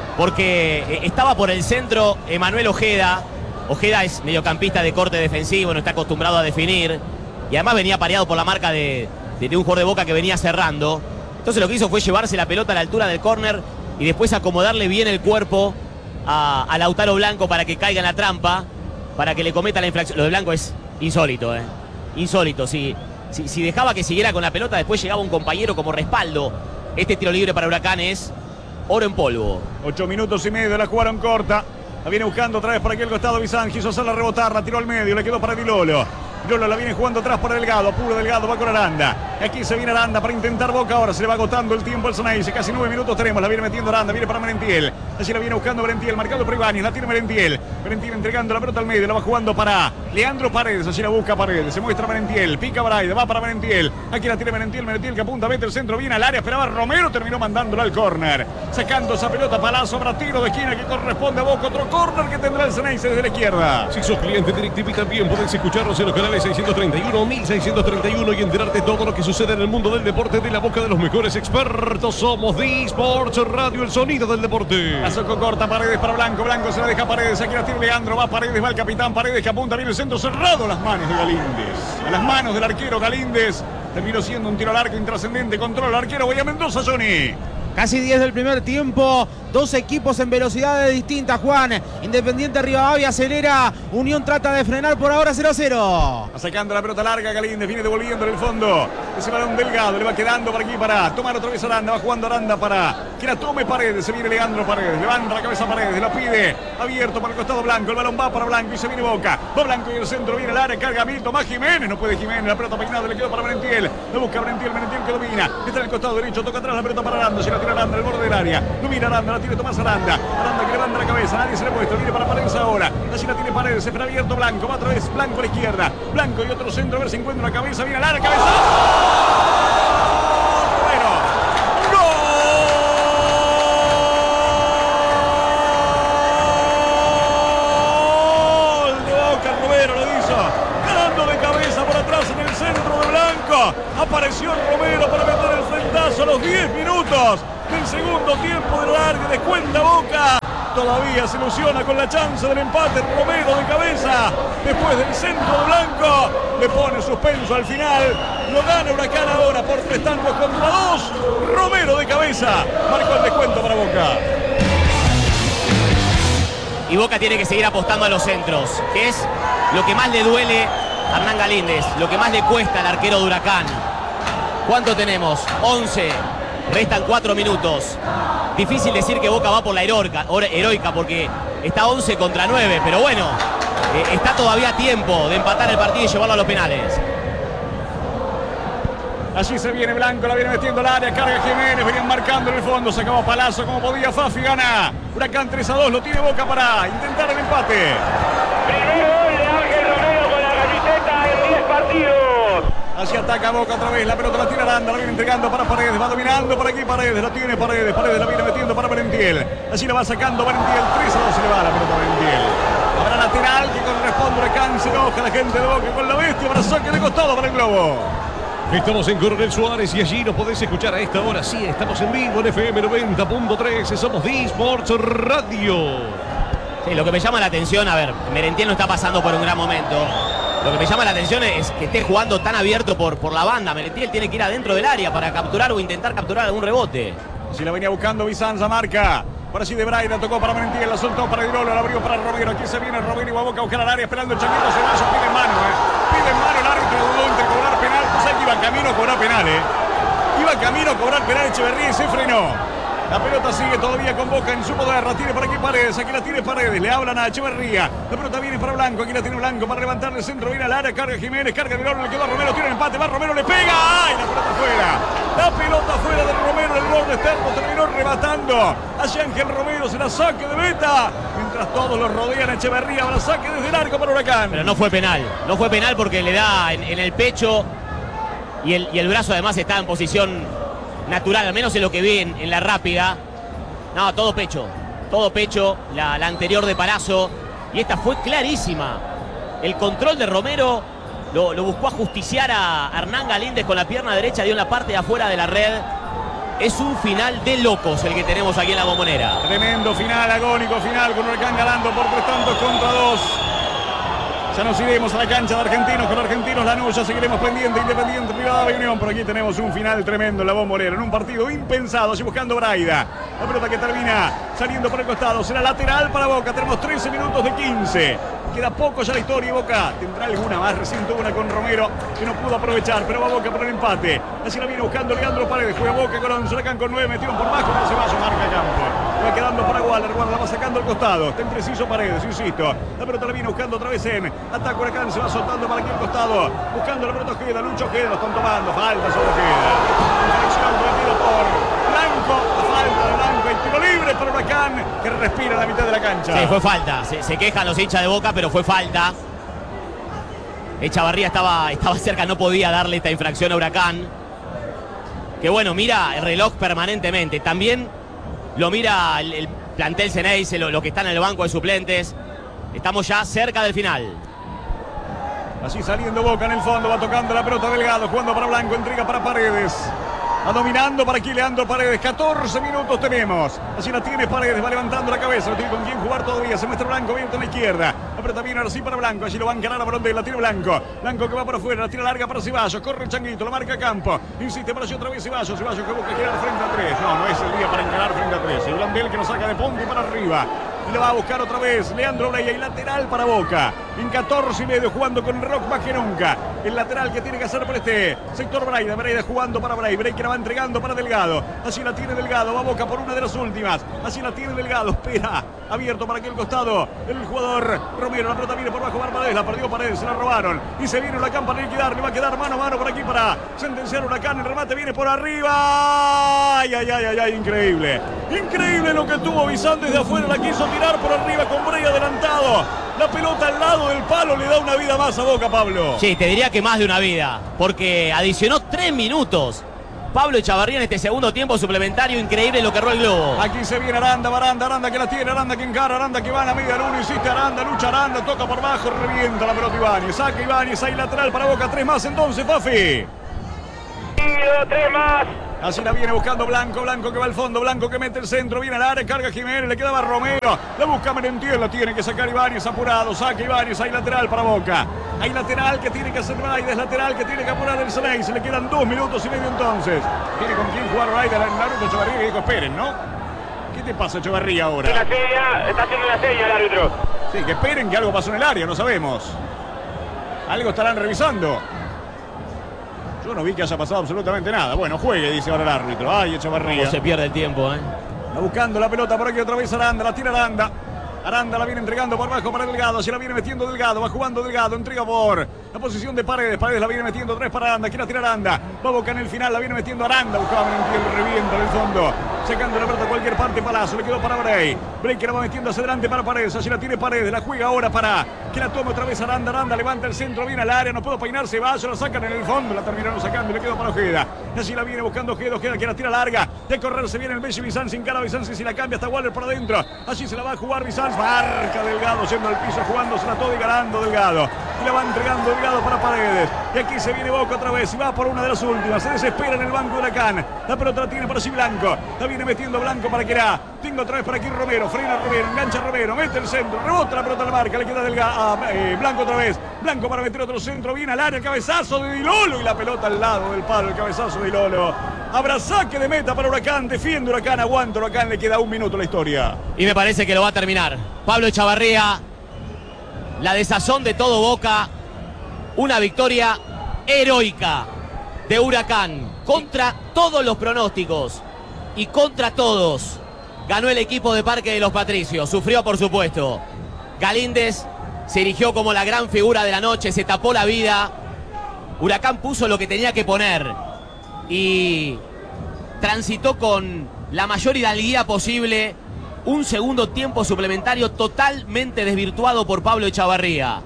Porque estaba por el centro Emanuel Ojeda. Ojeda es mediocampista de corte defensivo. No está acostumbrado a definir. Y además venía pareado por la marca de, de, de un jugador de Boca que venía cerrando. Entonces lo que hizo fue llevarse la pelota a la altura del córner. Y después acomodarle bien el cuerpo a, a Lautaro Blanco para que caiga en la trampa. Para que le cometa la infracción. Lo de Blanco es insólito, ¿eh? Insólito. Si, si, si dejaba que siguiera con la pelota, después llegaba un compañero como respaldo. Este tiro libre para Huracán es oro en polvo. Ocho minutos y medio, la jugaron corta. La viene buscando otra vez por aquí al costado Bizanci. Quiso hacerla rebotar, la tiró al medio, le quedó para Di Lolo. Lolo la viene jugando atrás para Delgado. Apuro Delgado, va con Aranda. Aquí se viene Aranda para intentar Boca. Ahora se le va agotando el tiempo al Ceneice. Casi nueve minutos tenemos. La viene metiendo Aranda. Viene para Merentiel. Allí la viene buscando Merentiel. Marcado por Ibáñez. La tiene Merentiel. Merentiel entregando la pelota al medio. La va jugando para Leandro Paredes. Allí la busca Paredes. Se muestra Merentiel. Pica Braida. Va para Merentiel. Aquí la tiene Merentiel. Merentiel que apunta. Mete el centro. Viene al área. Esperaba Romero. Terminó mandándola al córner. Sacando esa pelota. Palazo. Habrá tiro de esquina que corresponde a Boca. Otro córner que tendrá el Ceneice desde la izquierda. Si sos cliente de DirecTV también podés escucharnos en los canales seiscientos treinta y uno, mil seiscientos treinta y uno y enterarte todo lo que sucede en el mundo del deporte de la boca de los mejores expertos. Somos D-Sports Radio, el sonido del deporte. La socó corta Paredes para Blanco. Blanco se la deja Paredes. Aquí la tiene Leandro. Va Paredes, va el capitán Paredes que apunta. Viene el centro cerrado a las manos de Galíndez. A las manos del arquero Galíndez. Terminó siendo un tiro al arco intrascendente. Controla el arquero Bahía Mendoza, Johnny. Casi diez del primer tiempo, dos equipos en velocidades distintas, Juan. Independiente Rivadavia acelera, Unión trata de frenar por ahora cero a cero. Va sacando la pelota larga Galíndez, viene devolviendo en el fondo. Ese balón Delgado, le va quedando por aquí para tomar otra vez Aranda, va jugando Aranda para que la tome Paredes, se viene Leandro Paredes, levanta la cabeza Paredes, la pide, abierto para el costado Blanco, el balón va para Blanco y se viene Boca. Va Blanco y el centro viene el área, carga Milton, más Jiménez, no puede Jiménez, la pelota peinada le quedó para Merentiel, la busca Merentiel, Merentiel que domina, está en el costado derecho, toca atrás la pelota para Aranda, se la tira Aranda, el borde del área, domina Aranda, la la tiene Tomás Aranda. Aranda que levanta la cabeza, nadie se le ha puesto. Viene para Paredes ahora. Allí la tiene Paredes, espera abierto Blanco. Va otra vez Blanco a la izquierda. Blanco y otro centro, a ver si encuentra una cabeza. Viene a la cabeza. Bueno. ¡Gol! De Boca, Romero lo hizo. Ganando de cabeza por atrás en el centro de Blanco. Apareció Romero para meter el frentazo a los diez minutos del segundo tiempo de larga. Descuenta Boca. Todavía se ilusiona con la chance del empate. Romero de cabeza. Después del centro de Blanco. Le pone suspenso al final. Lo gana Huracán ahora por tres tantos contra dos. Romero de cabeza. Marcó el descuento para Boca. Y Boca tiene que seguir apostando a los centros, que es lo que más le duele a Hernán Galíndez, lo que más le cuesta al arquero de Huracán. ¿Cuánto tenemos? once. Restan cuatro minutos. Difícil decir que Boca va por la heroica, heroica porque está once contra nueve, pero bueno, eh, está todavía a tiempo de empatar el partido y llevarlo a los penales. Allí se viene Blanco, la viene metiendo al área, carga Jiménez, venían marcando en el fondo, se acabó Palazzo como podía, Fafi gana. Huracán tres a dos, lo tiene Boca para intentar el empate. Primer gol de Ángel Romero con la camiseta en diez partidos. Allí ataca Boca otra vez, la pelota la tiene Aranda, la viene entregando para Paredes, va dominando por aquí Paredes, la tiene Paredes, Paredes la viene metiendo para Valentiel. Allí la va sacando Valentiel, tres a dos se le va la pelota a Valentiel. Habrá lateral que corresponde a Huracán, se enoja la gente de Boca con la bestia, para saque de costado para el globo. Estamos en Coronel Suárez y allí nos podés escuchar a esta hora. Sí, estamos en vivo en F M noventa punto tres. Somos D-Sports Radio. Sí, lo que me llama la atención, a ver, Merentiel no está pasando por un gran momento. Lo que me llama la atención es que esté jugando tan abierto por, por la banda. Merentiel tiene que ir adentro del área para capturar o intentar capturar algún rebote. Si la venía buscando Bizanza, marca. Por allí de Braida, tocó para Merentiel, la soltó para Dirolo, la abrió para Romero. Aquí se viene Romero y va a Boca a buscar al área, esperando el Changuito Ceballos. Pide en mano, eh. Pide en mano el árbitro, dudó entre cobrar penal. Pues que iba camino a cobrar penal, eh. Iba camino a cobrar penal Echeverría y se frenó. La pelota sigue todavía con Boca en su poder. La tiene por aquí Paredes. Aquí la tiene Paredes. Le hablan a Echeverría. La pelota viene para Blanco. Aquí la tiene Blanco para levantarle el centro. Viene al área. Carga Jiménez. Carga Dirolo. Le quedó a Romero. Tiene el empate. Va Romero. Le pega. ¡Ay! La pelota fuera. La pelota fuera de Romero. El borde externo terminó rematando. Allá Ángel Romero se la saque de meta. Mientras todos los rodean a Echeverría. Ahora saque desde el arco para Huracán. Pero no fue penal. No fue penal porque le da en, en el pecho. Y el, y el brazo además está en posición natural, al menos en lo que vi en, en la rápida. No, todo pecho, todo pecho, la, la anterior de Palazzo. Y esta fue clarísima. El control de Romero lo, lo buscó ajusticiar a Hernán Galíndez con la pierna derecha, dio en la parte de afuera de la red. Es un final de locos el que tenemos aquí en La Bombonera. Tremendo final, agónico final, con Huracán ganando por tres tantos contra dos. Ya nos iremos a la cancha de Argentinos con Argentinos Lanús, ya seguiremos pendiente, Independiente, Privada de Unión, pero aquí tenemos un final tremendo en La Bombonera, en un partido impensado, allí buscando Braida. La pelota que termina saliendo por el costado, será lateral para Boca, tenemos trece minutos de quince. Queda poco ya la historia y Boca tendrá alguna más, recién tuvo una con Romero que no pudo aprovechar, pero va Boca por el empate. Así la viene buscando Leandro Paredes, juega Boca con Huracán con nueve, metieron por bajo, pero Ceballos marca campo. Va quedando para Waller, Waller la va sacando al costado, está impreciso Paredes, insisto. La pelota la viene buscando otra vez en ataque Huracán, se va soltando para aquí al costado, buscando la pelota Ojeda, Lucho Ojeda, lo están tomando, falta sobre Ojeda. Infracción cometido por Blanco, la falta de Blanco, el tiro libre para Huracán, que respira en la mitad de la cancha. Sí, fue falta, se, se quejan los hinchas de Boca, pero fue falta. Echavarría estaba, estaba cerca, no podía darle esta infracción a Huracán. Que bueno, mira el reloj permanentemente. También lo mira el, el plantel Ceneice, lo, lo que está en el banco de suplentes. Estamos ya cerca del final. Así saliendo Boca en el fondo, va tocando la pelota Delgado, jugando para Blanco, entrega para Paredes. Va dominando para aquí Leandro Paredes, catorce minutos tenemos. Así la tiene Paredes, va levantando la cabeza, no tiene con quién jugar todavía. Se muestra Blanco, abierto a la izquierda. La pelota viene ahora sí para Blanco, allí lo va a encarar a Brondel, la tiene Blanco. Blanco que va por afuera, la tira larga para Ceballos, corre el Changuito, lo marca Campo. Insiste para allí otra vez Ceballos, Ceballos que busca girar frente a tres. No, no es el día para encarar frente a tres. Y Brondel que lo saca de punta y para arriba. Y lo va a buscar otra vez Leandro Breya y lateral para Boca. En catorce y medio jugando con Rock más que nunca. El lateral que tiene que hacer por este sector Braida. Braida jugando para Braida. Braida que la va entregando para Delgado. Así la tiene Delgado. Va Boca por una de las últimas. Así la tiene Delgado. Espera. abierto para aquel costado. El jugador Romero, la pelota viene por bajo para Paredes, la perdió Paredes, se la robaron. Y se viene Huracán para liquidar, le va a quedar mano a mano por aquí para sentenciar Huracán. El remate viene por arriba. Ay, ay, ay, ay, ay, increíble. Increíble lo que tuvo Bizán desde afuera, la quiso tirar por arriba con Bray adelantado. La pelota al lado del palo le da una vida más a Boca, Pablo. Sí, te diría que más de una vida, porque adicionó tres minutos. Pablo Echavarría en este segundo tiempo suplementario, increíble lo que erró el globo. Aquí se viene Aranda, Aranda, Aranda que la tiene, Aranda que encara, Aranda que va a la media luna, insiste Aranda, lucha Aranda, toca por bajo, revienta la pelota Ibáñez, saca Ibáñez, hay lateral para Boca, tres más entonces, Fafi. Tres más. Así la viene buscando Blanco, Blanco que va al fondo, Blanco que mete el centro, viene al área, carga Jiménez, le quedaba Romero, la busca Merentiel, la tiene que sacar Ibáñez apurado, saca Ibáñez, hay lateral para Boca, hay lateral que tiene que hacer Raider, lateral que tiene que apurar el Ceney, se le quedan dos minutos y medio entonces, tiene con quién jugar Raider, en Naruto Echevarría y dijo esperen, ¿no? ¿Qué te pasa Echevarría ahora? La seña, está haciendo la seña el árbitro. Sí, que esperen que algo pasó en el área, no sabemos, algo estarán revisando. Yo no vi que haya pasado absolutamente nada. Bueno, juegue, dice ahora el árbitro. Ay, Echevarría. No se pierde el tiempo, ¿eh? Está buscando la pelota por aquí otra vez Aranda. La tira Aranda. Aranda la viene entregando por abajo para Delgado. Se la viene metiendo Delgado. Va jugando Delgado. Entrega por la posición de Paredes. Paredes la viene metiendo tres para Aranda. Quiere tirar Aranda. Va Boca en el final. La viene metiendo Aranda. Buscaba Merentiel. Revienta en el fondo. Sacando la pelota a cualquier parte. Palazzo. Le quedó para Bray. Bray que la va metiendo hacia adelante para Paredes. Allí la tiene Paredes. La juega ahora para que la tome otra vez Aranda. Aranda levanta el centro. Viene al área. No puedo peinarse. Va. Se la sacan en el fondo. La terminaron sacando. Y le quedó para Ojeda. Y así la viene buscando Ojeda. Ojeda que la tira larga. De correr se viene el Messi Bizán. Sin cara Bizán. Si la cambia hasta Waller por adentro. Allí se la va a jugar Bizán. Marca Delgado yendo al piso. Jugándosela todo y ganando Delgado. Y la va entregando Delgado para Paredes. Y aquí se viene Boca otra vez. Y va por una de las últimas. Se desespera en el banco de Huracán. La pelota la tiene para sí Blanco. La viene metiendo Blanco para que era. Tengo otra vez para aquí Romero. Frena Romero. Engancha Romero. Mete el centro. Rebota la pelota a la marca. Le queda Delgado. A, eh, Blanco otra vez. Blanco para meter otro centro. Viene al área. El cabezazo de Di Lolo. Y la pelota al lado del palo. El cabezazo de Di Lolo. Habrá saque de meta para Huracán. Defiende Huracán. Aguanta Huracán. Le queda un minuto la historia. Y me parece que lo va a terminar. Pablo Echavarría. La desazón de todo Boca. Una victoria heroica de Huracán contra todos los pronósticos y contra todos. Ganó el equipo de Parque de los Patricios. Sufrió, por supuesto. Galíndez se erigió como la gran figura de la noche. Se tapó la vida. Huracán puso lo que tenía que poner y transitó con la mayor hidalguía posible un segundo tiempo suplementario totalmente desvirtuado por Pablo Echavarría.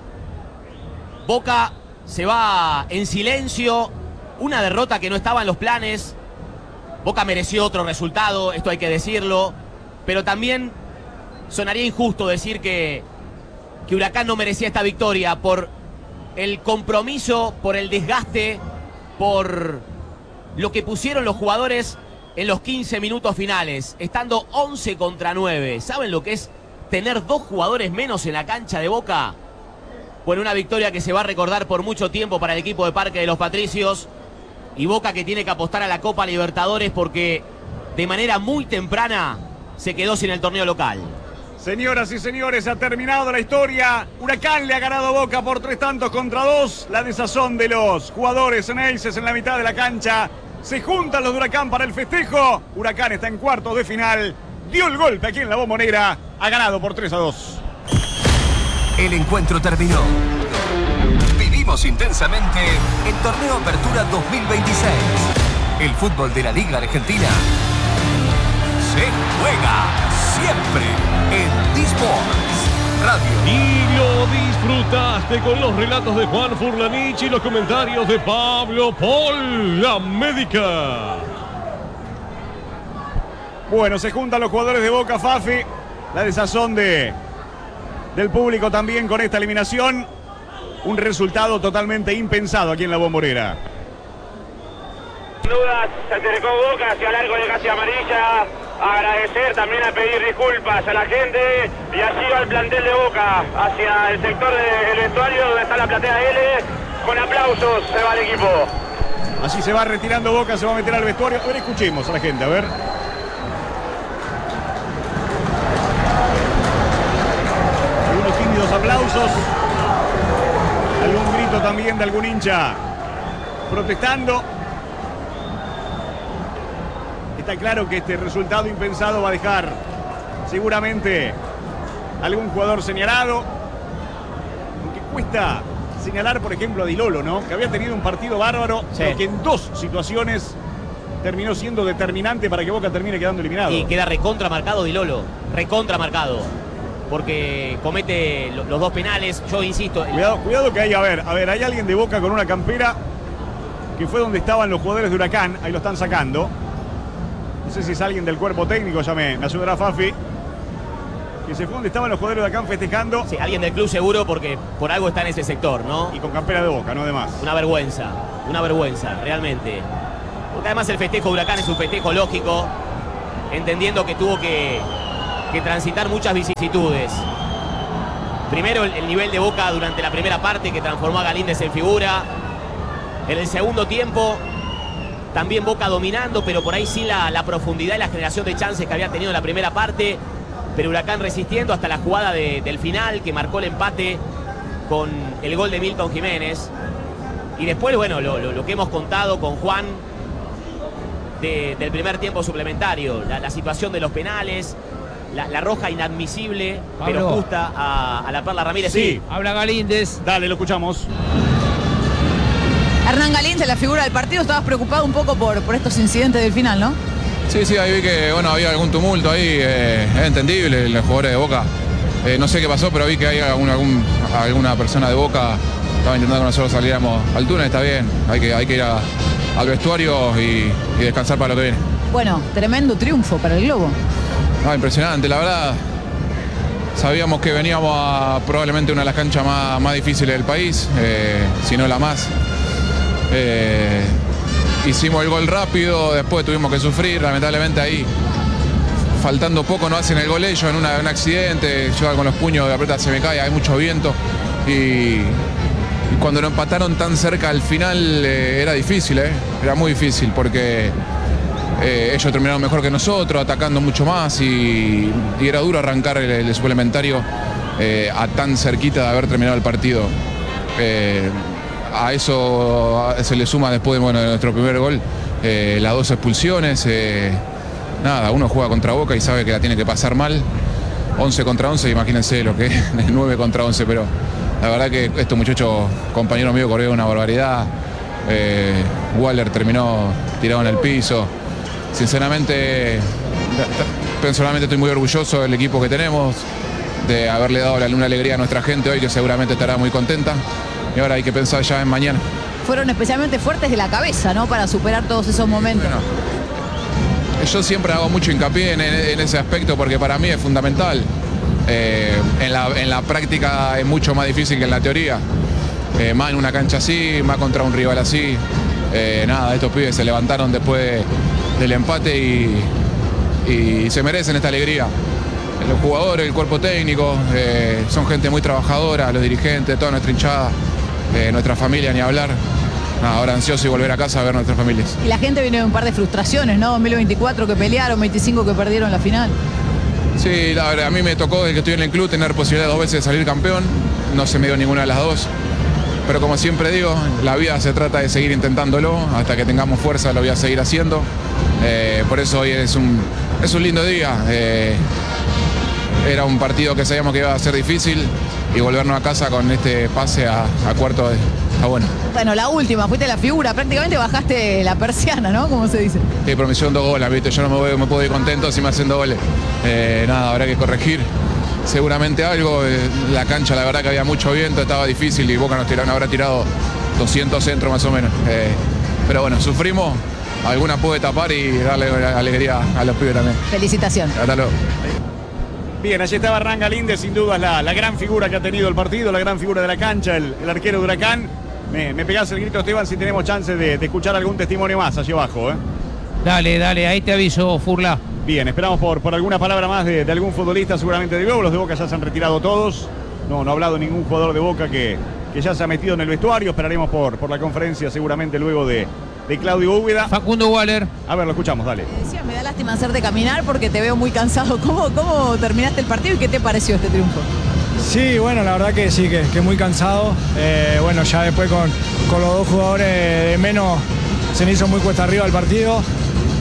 Boca se va en silencio, una derrota que no estaba en los planes. Boca mereció otro resultado, esto hay que decirlo, pero también sonaría injusto decir que, que Huracán no merecía esta victoria por el compromiso, por el desgaste, por lo que pusieron los jugadores en los quince minutos finales, estando once contra nueve. ¿Saben lo que es tener dos jugadores menos en la cancha de Boca? Bueno, una victoria que se va a recordar por mucho tiempo para el equipo de Parque de los Patricios. Y Boca que tiene que apostar a la Copa Libertadores porque de manera muy temprana se quedó sin el torneo local. Señoras y señores, ha terminado la historia. Huracán le ha ganado a Boca por tres tantos contra dos. La desazón de los jugadores Ceneices en la mitad de la cancha. Se juntan los de Huracán para el festejo. Huracán está en cuartos de final. Dio el golpe aquí en la Bombonera. Ha ganado por tres a dos. El encuentro terminó. Vivimos intensamente el Torneo Apertura dos mil veintiséis. El fútbol de la Liga Argentina se juega siempre en D-Sports Radio. Y lo disfrutaste con los relatos de Juan Furlanich y los comentarios de Pablo Paul, la médica. Bueno, se juntan los jugadores de Boca, Fafi. La desazón de, del público también con esta eliminación. Un resultado totalmente impensado aquí en la Bombonera. Sin dudas, se acercó Boca hacia el arco de casi amarilla. Agradecer, también a pedir disculpas a la gente. Y así va el plantel de Boca hacia el sector del vestuario donde está la platea L. Con aplausos se va el equipo. Así se va retirando Boca, se va a meter al vestuario. A ver, escuchemos a la gente, a ver. Algunos tímidos aplausos. Algún grito también de algún hincha protestando. Está claro que este resultado impensado va a dejar seguramente algún jugador señalado. Aunque cuesta señalar, por ejemplo, a Di Lolo, ¿no? Que había tenido un partido bárbaro, sí, pero que en dos situaciones terminó siendo determinante para que Boca termine quedando eliminado. Y queda recontra marcado Di Lolo, recontra marcado, porque comete lo, los dos penales. Yo insisto. Cuidado, cuidado que hay, a ver, a ver, hay alguien de Boca con una campera que fue donde estaban los jugadores de Huracán, ahí lo están sacando. No sé si es alguien del cuerpo técnico, ya me, me ayudará Fafi. Que se fue donde estaban los jugadores de Huracán festejando. Sí, alguien del club seguro, porque por algo está en ese sector, ¿no? Y con campera de Boca, no de más. Una vergüenza, una vergüenza, realmente. Porque además el festejo de Huracán es un festejo lógico, entendiendo que tuvo que, que transitar muchas vicisitudes. Primero el, el nivel de Boca durante la primera parte, que transformó a Galíndez en figura. En el segundo tiempo, también Boca dominando, pero por ahí sí la, la profundidad y la generación de chances que había tenido en la primera parte. Pero Huracán resistiendo hasta la jugada de, del final, que marcó el empate con el gol de Milton Jiménez. Y después, bueno, lo, lo, lo que hemos contado con Juan de, del primer tiempo suplementario. La, la situación de los penales, la, la roja inadmisible, Pablo, pero justa a, a la Perla Ramírez. Sí. sí, habla Galíndez. Dale, lo escuchamos. Hernán Galíndez, la figura del partido, estabas preocupado un poco por, por estos incidentes del final, ¿no? Sí, sí, ahí vi que bueno, había algún tumulto ahí, eh, es entendible, los jugadores de Boca. Eh, no sé qué pasó, pero vi que hay algún, algún, alguna persona de Boca estaba intentando que nosotros saliéramos al túnel, está bien, hay que, hay que ir a, al vestuario y, y descansar para lo que viene. Bueno, tremendo triunfo para el Globo. No, impresionante, la verdad. Sabíamos que veníamos a probablemente una de las canchas más, más difíciles del país, eh, si no la más. Eh, hicimos el gol rápido, después tuvimos que sufrir, lamentablemente ahí, faltando poco, no hacen el gol ellos en una, un accidente, yo con los puños de aprieta se me cae, hay mucho viento y, y cuando lo empataron tan cerca al final eh, era difícil, eh, era muy difícil porque eh, ellos terminaron mejor que nosotros, atacando mucho más y, y era duro arrancar el, el suplementario eh, a tan cerquita de haber terminado el partido. Eh, A eso se le suma después bueno, de nuestro primer gol eh, las dos expulsiones. Eh, nada, uno juega contra Boca y sabe que la tiene que pasar mal. once contra once, imagínense lo que es nueve contra once, pero la verdad que estos muchachos, compañeros míos, corrieron una barbaridad. Eh, Waller terminó tirado en el piso. Sinceramente, personalmente estoy muy orgulloso del equipo que tenemos, de haberle dado una alegría a nuestra gente hoy, que seguramente estará muy contenta. Y ahora hay que pensar ya en mañana. Fueron especialmente fuertes de la cabeza, ¿no? Para superar todos esos momentos. Bueno, yo siempre hago mucho hincapié en, en ese aspecto porque para mí es fundamental. Eh, en, la, en la práctica es mucho más difícil que en la teoría. Eh, más en una cancha así, más contra un rival así. Eh, nada, estos pibes se levantaron después del empate y, y se merecen esta alegría. Los jugadores, el cuerpo técnico, eh, son gente muy trabajadora, los dirigentes, toda nuestra hinchada. Eh, nuestra familia, ni hablar. Nada, ahora ansioso y volver a casa a ver nuestras familias. Y la gente viene de un par de frustraciones, ¿no? dos mil veinticuatro que pelearon, veinticinco que perdieron la final. Sí, la verdad, a mí me tocó desde que estoy en el club tener posibilidad dos veces de salir campeón. No se me dio ninguna de las dos. Pero como siempre digo, la vida se trata de seguir intentándolo. Hasta que tengamos fuerza lo voy a seguir haciendo. Eh, por eso hoy es un, es un lindo día. Eh, era un partido que sabíamos que iba a ser difícil. Y volvernos a casa con este pase a, a cuarto está bueno. Bueno, la última, fuiste la figura, prácticamente bajaste la persiana, ¿no? Como se dice. Sí, pero me hicieron dos goles, ¿viste? Yo no me, voy, me puedo ir contento si me hacen dos goles. Eh, nada, habrá que corregir seguramente algo. Eh, la cancha, la verdad que había mucho viento, estaba difícil y Boca nos tiraron, habrá tirado doscientos centros más o menos. Eh, pero bueno, sufrimos, alguna pude tapar y darle alegría a los pibes también. Felicitaciones. Hasta luego. Bien, allí estaba Hernán Galíndez, sin duda la, la gran figura que ha tenido el partido, la gran figura de la cancha, el, el arquero de Huracán. Me, me pegás el grito, Esteban, si tenemos chance de, de escuchar algún testimonio más allá abajo. ¿eh? Dale, dale, ahí te aviso, Furla. Bien, esperamos por, por alguna palabra más de, de algún futbolista seguramente de Globo. Los de Boca ya se han retirado todos. No, no ha hablado ningún jugador de Boca que, que ya se ha metido en el vestuario. Esperaremos por, por la conferencia seguramente luego de, de Claudio Úbeda. Facundo Waller. A ver, lo escuchamos, dale. Decía, me da lástima hacerte caminar porque te veo muy cansado. ¿Cómo, cómo terminaste el partido y qué te pareció este triunfo? Sí, bueno, la verdad que sí, que, que muy cansado. Eh, bueno, ya después con, con los dos jugadores de menos se me hizo muy cuesta arriba el partido.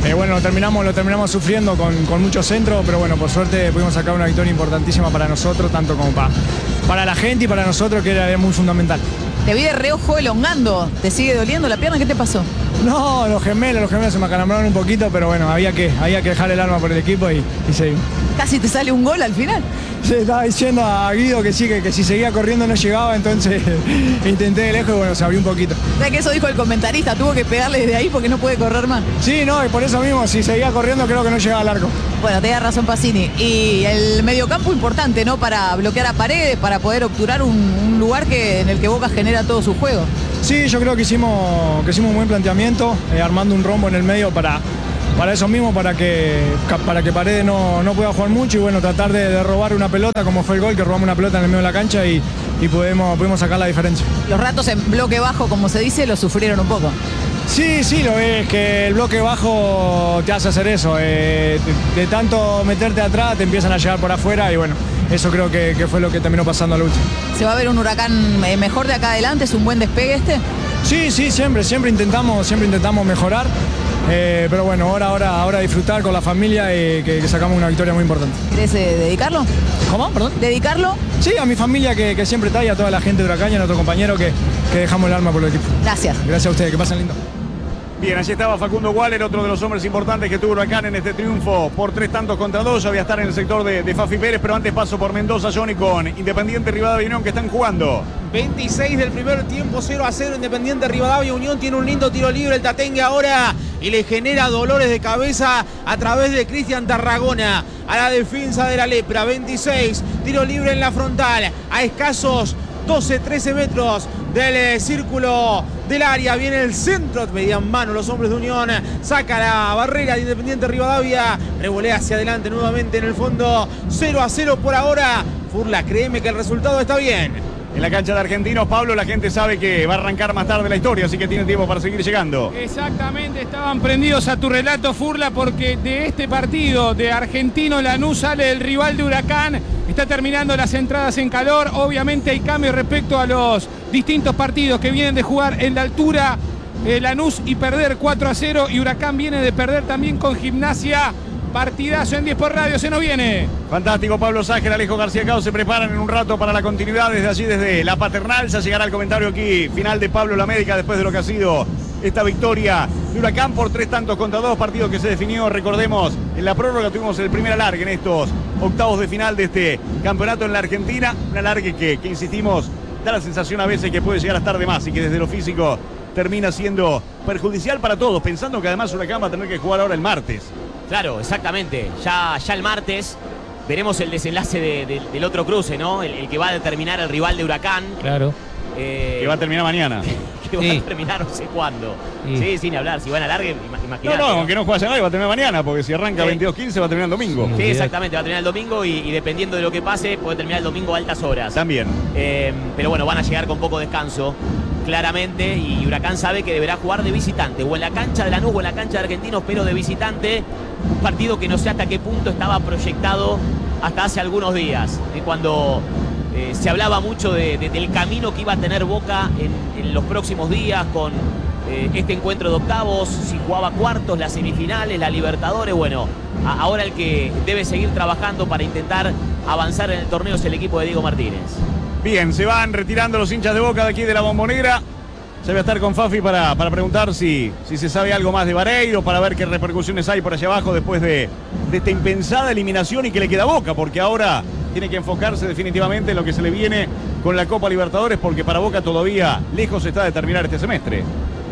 eh, bueno, lo terminamos, lo terminamos sufriendo con, con muchos centros, pero bueno, por suerte pudimos sacar una victoria importantísima para nosotros, tanto como para, para la gente y para nosotros, que era muy fundamental. Te vi de reojo elongando. ¿Te sigue doliendo la pierna? ¿Qué te pasó? No, los gemelos, los gemelos se me acalambraron un poquito, pero bueno, había que, había que dejar el alma por el equipo y, y seguimos. Casi te sale un gol al final. Sí, estaba diciendo a Guido que sí, que, que si seguía corriendo no llegaba, entonces intenté de lejos y bueno, se abrió un poquito. O sea que eso dijo el comentarista, tuvo que pegarle desde ahí porque no puede correr más. Sí, no, y por eso mismo, si seguía corriendo creo que no llegaba al arco. Bueno, te da razón Pacini. Y el mediocampo importante, ¿no? Para bloquear a Paredes, para poder obturar un, un lugar que, en el que Boca genera todo su juego. Sí, yo creo que hicimos, que hicimos un buen planteamiento, eh, armando un rombo en el medio para, para eso mismo, para que, para que Paredes no, no pueda jugar mucho y bueno, tratar de, de robar una pelota, como fue el gol, que robamos una pelota en el medio de la cancha y, y pudimos, pudimos sacar la diferencia. Los ratos en bloque bajo, como se dice, lo sufrieron un poco. Sí, sí, lo es que el bloque bajo te hace hacer eso. Eh, de, de tanto meterte atrás te empiezan a llegar por afuera y bueno, eso creo que, que fue lo que terminó pasando al último. ¿Se va a ver un Huracán eh, mejor de acá adelante? ¿Es un buen despegue este? Sí, sí, siempre, siempre intentamos, siempre intentamos mejorar. Eh, pero bueno, ahora, ahora, ahora disfrutar con la familia y que, que sacamos una victoria muy importante. ¿Querés eh, dedicarlo? ¿Cómo? ¿Perdón? ¿Dedicarlo? Sí, a mi familia que, que siempre está y a toda la gente de Huracán y a nuestro compañero que, que dejamos el alma por el equipo. Gracias. Gracias a ustedes, que pasen lindo. Bien, allí estaba Facundo Waller, otro de los hombres importantes que tuvo Huracán en este triunfo por tres tantos contra dos. Ya voy a estar en el sector de, de Fafi Pérez, pero antes paso por Mendoza, Johnny, con Independiente Rivadavia y Unión que están jugando. veintiséis del primer tiempo, cero a cero, Independiente Rivadavia. Unión tiene un lindo tiro libre, el Tatengue ahora, y le genera dolores de cabeza a través de Cristian Tarragona a la defensa de la Lepra. veintiséis, tiro libre en la frontal, a escasos doce, trece metros del eh, círculo del área. Viene el centro, medían mano los hombres de Unión, saca la barrera de Independiente Rivadavia, revolea hacia adelante nuevamente en el fondo. Cero a cero por ahora. Furla, créeme que el resultado está bien. En la cancha de Argentinos, Pablo, la gente sabe que va a arrancar más tarde la historia, así que tiene tiempo para seguir llegando. Exactamente, estaban prendidos a tu relato, Furla, porque de este partido de Argentino Lanús sale el rival de Huracán. Está terminando las entradas en calor. Obviamente hay cambios respecto a los distintos partidos que vienen de jugar en la altura. Eh, Lanús y perder cuatro a cero, y Huracán viene de perder también con Gimnasia. Partidazo en diez por radio, se nos viene. Fantástico, Pablo Ságer, Alejo García Cao se preparan en un rato para la continuidad desde allí, desde la Paternal. Ya llegará el comentario aquí final de Pablo La América después de lo que ha sido esta victoria de Huracán por tres tantos contra dos, partido que se definió, recordemos, en la prórroga tuvimos el primer alargue en estos octavos de final de este campeonato en la Argentina. Un alargue que, que insistimos, da la sensación a veces que puede llegar a estar de más y que desde lo físico termina siendo perjudicial para todos, pensando que además Huracán va a tener que jugar ahora el martes. Claro, exactamente. Ya, ya el martes veremos el desenlace de, de, del otro cruce, ¿no? El, el que va a determinar el rival de Huracán. Claro. Eh, que va a terminar mañana. que va sí. a terminar no sé cuándo. Sí, sí sin hablar. Si van a largue, imagínate. No, no, aunque no juegue hoy, va a terminar mañana, porque si arranca sí. veintidós quince va a terminar el domingo. Sí, exactamente, va a terminar el domingo y, y dependiendo de lo que pase, puede terminar el domingo a altas horas. También. Eh, pero bueno, van a llegar con poco descanso, claramente, y Huracán sabe que deberá jugar de visitante, o en la cancha de Lanús o en la cancha de Argentinos, pero de visitante. Un partido que no sé hasta qué punto estaba proyectado hasta hace algunos días, eh, cuando eh, se hablaba mucho de, de, del camino que iba a tener Boca en, en los próximos días con eh, este encuentro de octavos, si jugaba cuartos, las semifinales, la Libertadores. Bueno, a, ahora el que debe seguir trabajando para intentar avanzar en el torneo es el equipo de Diego Martínez. Bien, se van retirando los hinchas de Boca de aquí de la Bombonera. Ya voy a estar con Fafi para, para preguntar si, si se sabe algo más de Vareiro, para ver qué repercusiones hay por allá abajo después de, de esta impensada eliminación y que le queda a Boca, porque ahora tiene que enfocarse definitivamente en lo que se le viene con la Copa Libertadores, porque para Boca todavía lejos está de terminar este semestre.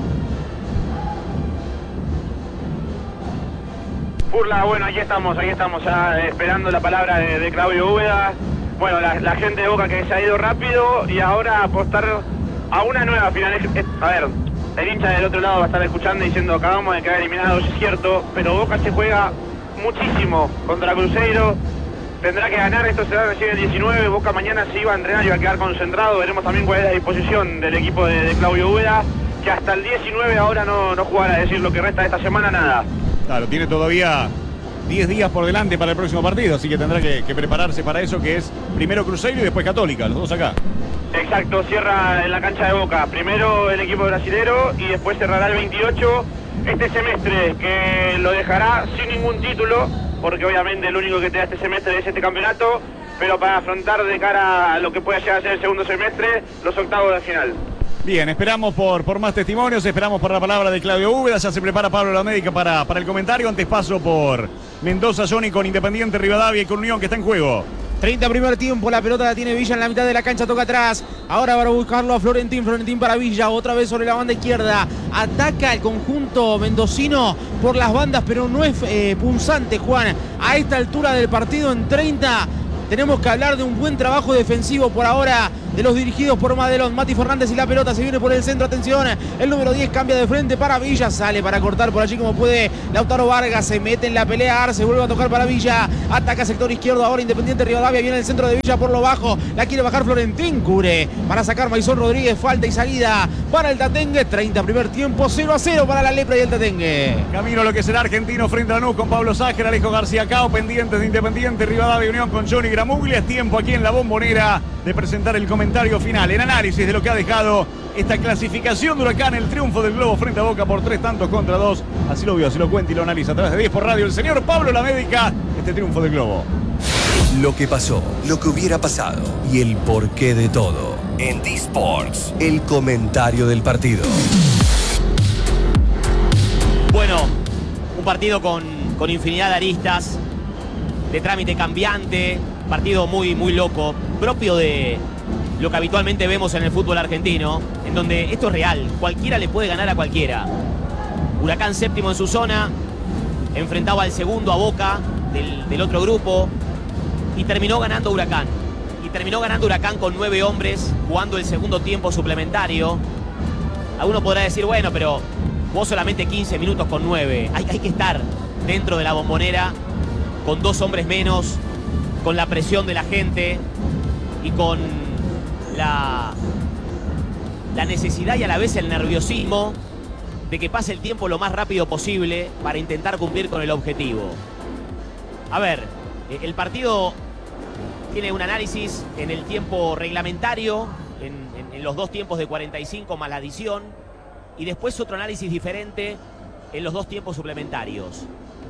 Furla, bueno, aquí estamos, aquí estamos ya esperando la palabra de, de Claudio Úbeda. Bueno, la, la gente de Boca que se ha ido rápido y ahora apostar a una nueva final. A ver, el hincha del otro lado va a estar escuchando y diciendo acabamos de quedar eliminados, es cierto, pero Boca se juega muchísimo contra Cruzeiro. Tendrá que ganar, esto será recién el diecinueve. Boca mañana se iba a entrenar y va a quedar concentrado. Veremos también cuál es la disposición del equipo de, de Claudio Úbeda, que hasta el diecinueve ahora no, no jugará, es decir, lo que resta de esta semana nada. Claro, tiene todavía diez días por delante para el próximo partido, así que tendrá que, que prepararse para eso, que es primero Cruzeiro y después Católica, los dos acá. Exacto, cierra en la cancha de Boca. Primero el equipo brasilero y después cerrará el veintiocho este semestre, que lo dejará sin ningún título, porque obviamente el único que te da este semestre es este campeonato, pero para afrontar de cara a lo que pueda llegar a ser el segundo semestre, los octavos de final. Bien, esperamos por, por más testimonios, esperamos por la palabra de Claudio Úbeda, ya se prepara Pablo La Médica para, para el comentario. Antes paso por Mendoza, Johnny, con Independiente Rivadavia y con Unión, que está en juego. treinta primer tiempo, la pelota la tiene Villa en la mitad de la cancha, toca atrás. Ahora para buscarlo a Florentín, Florentín para Villa, otra vez sobre la banda izquierda. Ataca el conjunto mendocino por las bandas, pero no es eh, punzante, Juan. A esta altura del partido, en treinta, tenemos que hablar de un buen trabajo defensivo por ahora de los dirigidos por Madelón. Mati Fernández y la pelota se viene por el centro, atención, el número diez cambia de frente para Villa, sale para cortar por allí como puede Lautaro Vargas, se mete en la pelea, Arce vuelve a tocar para Villa, ataca sector izquierdo ahora Independiente Rivadavia, viene el centro de Villa por lo bajo, la quiere bajar Florentín, cubre para sacar Maisón Rodríguez, falta y salida para el Tatengue. Treinta primer tiempo, cero a cero para la Lepra y el Tatengue. Camino a lo que será Argentino frente a Lanús con Pablo Ságer, Alejo García Cao, pendientes de Independiente Rivadavia Unión con Johnny Gramuglia. Es tiempo aquí en La Bombonera de presentar el comentario final, el análisis de lo que ha dejado esta clasificación de Huracán, el triunfo del Globo frente a Boca por tres tantos contra dos. Así lo vio, así lo cuenta y lo analiza a través de diez por radio el señor Pablo La Médica, este triunfo del Globo. Lo que pasó, lo que hubiera pasado y el porqué de todo. En D-Sports, el comentario del partido. Bueno, un partido con, con infinidad de aristas, de trámite cambiante, partido muy, muy loco, propio de lo que habitualmente vemos en el fútbol argentino, en donde esto es real, cualquiera le puede ganar a cualquiera. Huracán séptimo en su zona, enfrentaba al segundo, a Boca, del, del otro grupo, y terminó ganando Huracán. Y terminó ganando Huracán con nueve hombres, jugando el segundo tiempo suplementario. Alguno podrá decir, bueno, pero jugó solamente quince minutos con nueve. Hay, hay que estar dentro de la Bombonera con dos hombres menos, con la presión de la gente y con la, la necesidad y a la vez el nerviosismo de que pase el tiempo lo más rápido posible para intentar cumplir con el objetivo. A ver, el partido tiene un análisis en el tiempo reglamentario, en, en, en los dos tiempos de cuarenta y cinco más la adición, y después otro análisis diferente en los dos tiempos suplementarios.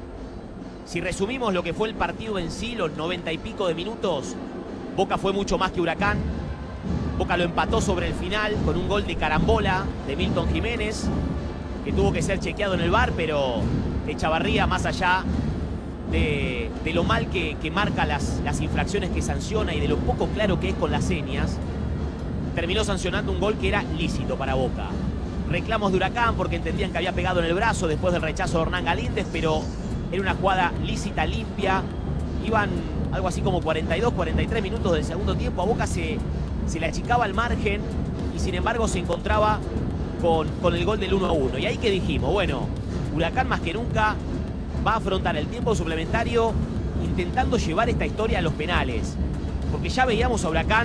Si resumimos lo que fue el partido en sí, los noventa y pico de minutos, Boca fue mucho más que Huracán. Boca lo empató sobre el final con un gol de carambola de Milton Jiménez, que tuvo que ser chequeado en el V A R, pero Echavarría, más allá de, de lo mal que, que marca las, las infracciones que sanciona y de lo poco claro que es con las señas, terminó sancionando un gol que era lícito para Boca. Reclamos de Huracán porque entendían que había pegado en el brazo después del rechazo de Hernán Galíndez, pero era una jugada lícita, limpia. Iban algo así como cuarenta y dos, cuarenta y tres minutos del segundo tiempo. A Boca se, se le achicaba el margen y sin embargo se encontraba con, con el gol del uno a uno. Y ahí que dijimos, bueno, Huracán más que nunca va a afrontar el tiempo suplementario intentando llevar esta historia a los penales. Porque ya veíamos a Huracán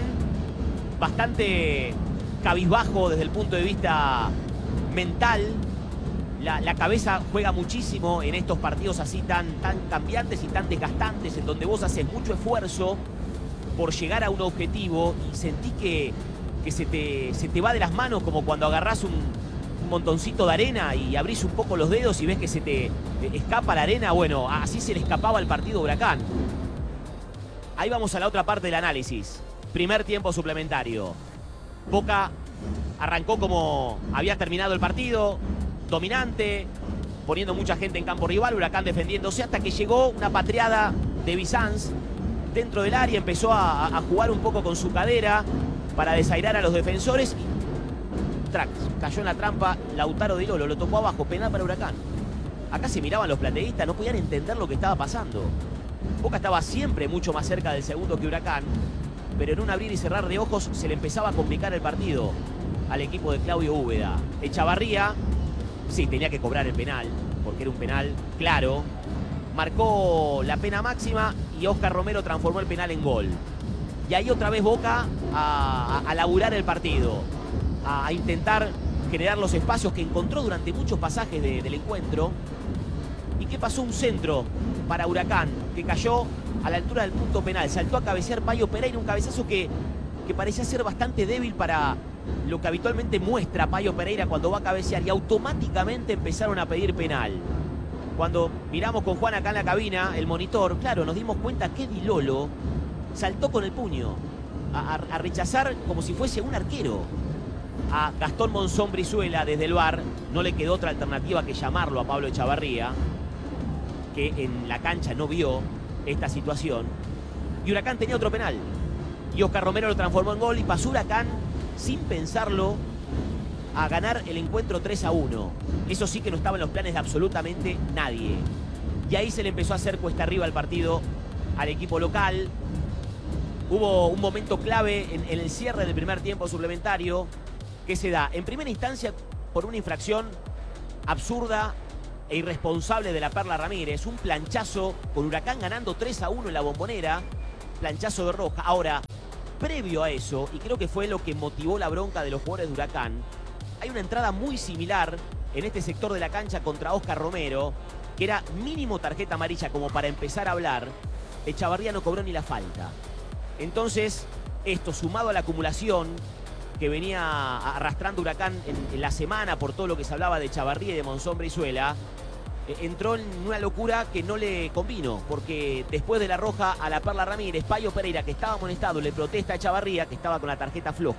bastante cabizbajo desde el punto de vista mental. La, la cabeza juega muchísimo en estos partidos así tan, tan cambiantes y tan desgastantes, en donde vos haces mucho esfuerzo por llegar a un objetivo y sentís que, que se, te, se te va de las manos, como cuando agarrás un, un montoncito de arena y abrís un poco los dedos y ves que se te escapa la arena. Bueno, así se le escapaba el partido Huracán. Ahí vamos a la otra parte del análisis. Primer tiempo suplementario. Boca arrancó como había terminado el partido, dominante, poniendo mucha gente en campo rival, Huracán defendiéndose hasta que llegó una patriada de Bizanz dentro del área, empezó a, a jugar un poco con su cadera para desairar a los defensores y track, cayó en la trampa Lautaro Di Lolo, lo tocó abajo, penal para Huracán. Acá se miraban los plateístas, no podían entender lo que estaba pasando. Boca estaba siempre mucho más cerca del segundo que Huracán, pero en un abrir y cerrar de ojos se le empezaba a complicar el partido al equipo de Claudio Úbeda. Echavarría sí, tenía que cobrar el penal, porque era un penal claro. Marcó la pena máxima y Oscar Romero transformó el penal en gol. Y ahí otra vez Boca a, a, a laburar el partido, a, a intentar generar los espacios que encontró durante muchos pasajes de, del encuentro. ¿Y qué pasó? Un centro para Huracán, que cayó a la altura del punto penal. Saltó a cabecear Payo Pereira, un cabezazo que, que parecía ser bastante débil para, lo que habitualmente muestra Payo Pereira cuando va a cabecear y automáticamente empezaron a pedir penal. Cuando miramos con Juan acá en la cabina, el monitor, claro, nos dimos cuenta que Di Lolo saltó con el puño a, a, a rechazar como si fuese un arquero. A Gastón Monzón Brizuela desde el V A R no le quedó otra alternativa que llamarlo a Pablo Echavarría, que en la cancha no vio esta situación. Y Huracán tenía otro penal. Y Oscar Romero lo transformó en gol y pasó Huracán, sin pensarlo, a ganar el encuentro tres a uno. Eso sí que no estaba en los planes de absolutamente nadie. Y ahí se le empezó a hacer cuesta arriba el partido al equipo local. Hubo un momento clave en, en el cierre del primer tiempo suplementario que se da en primera instancia por una infracción absurda e irresponsable de la Perla Ramírez. Un planchazo con Huracán ganando tres a uno en la Bombonera. Planchazo de Roja. Ahora, previo a eso, y creo que fue lo que motivó la bronca de los jugadores de Huracán, hay una entrada muy similar en este sector de la cancha contra Oscar Romero, que era mínimo tarjeta amarilla como para empezar a hablar. Echavarría no cobró ni la falta. Entonces, esto sumado a la acumulación que venía arrastrando Huracán en, en la semana por todo lo que se hablaba de Echavarría y de Monzón Brizuela, eh, entró en una locura que no le convino, porque después de la roja a la Perla Ramírez, Payo Pereira, que estaba amonestado, le protesta a Echavarría, que estaba con la tarjeta floja.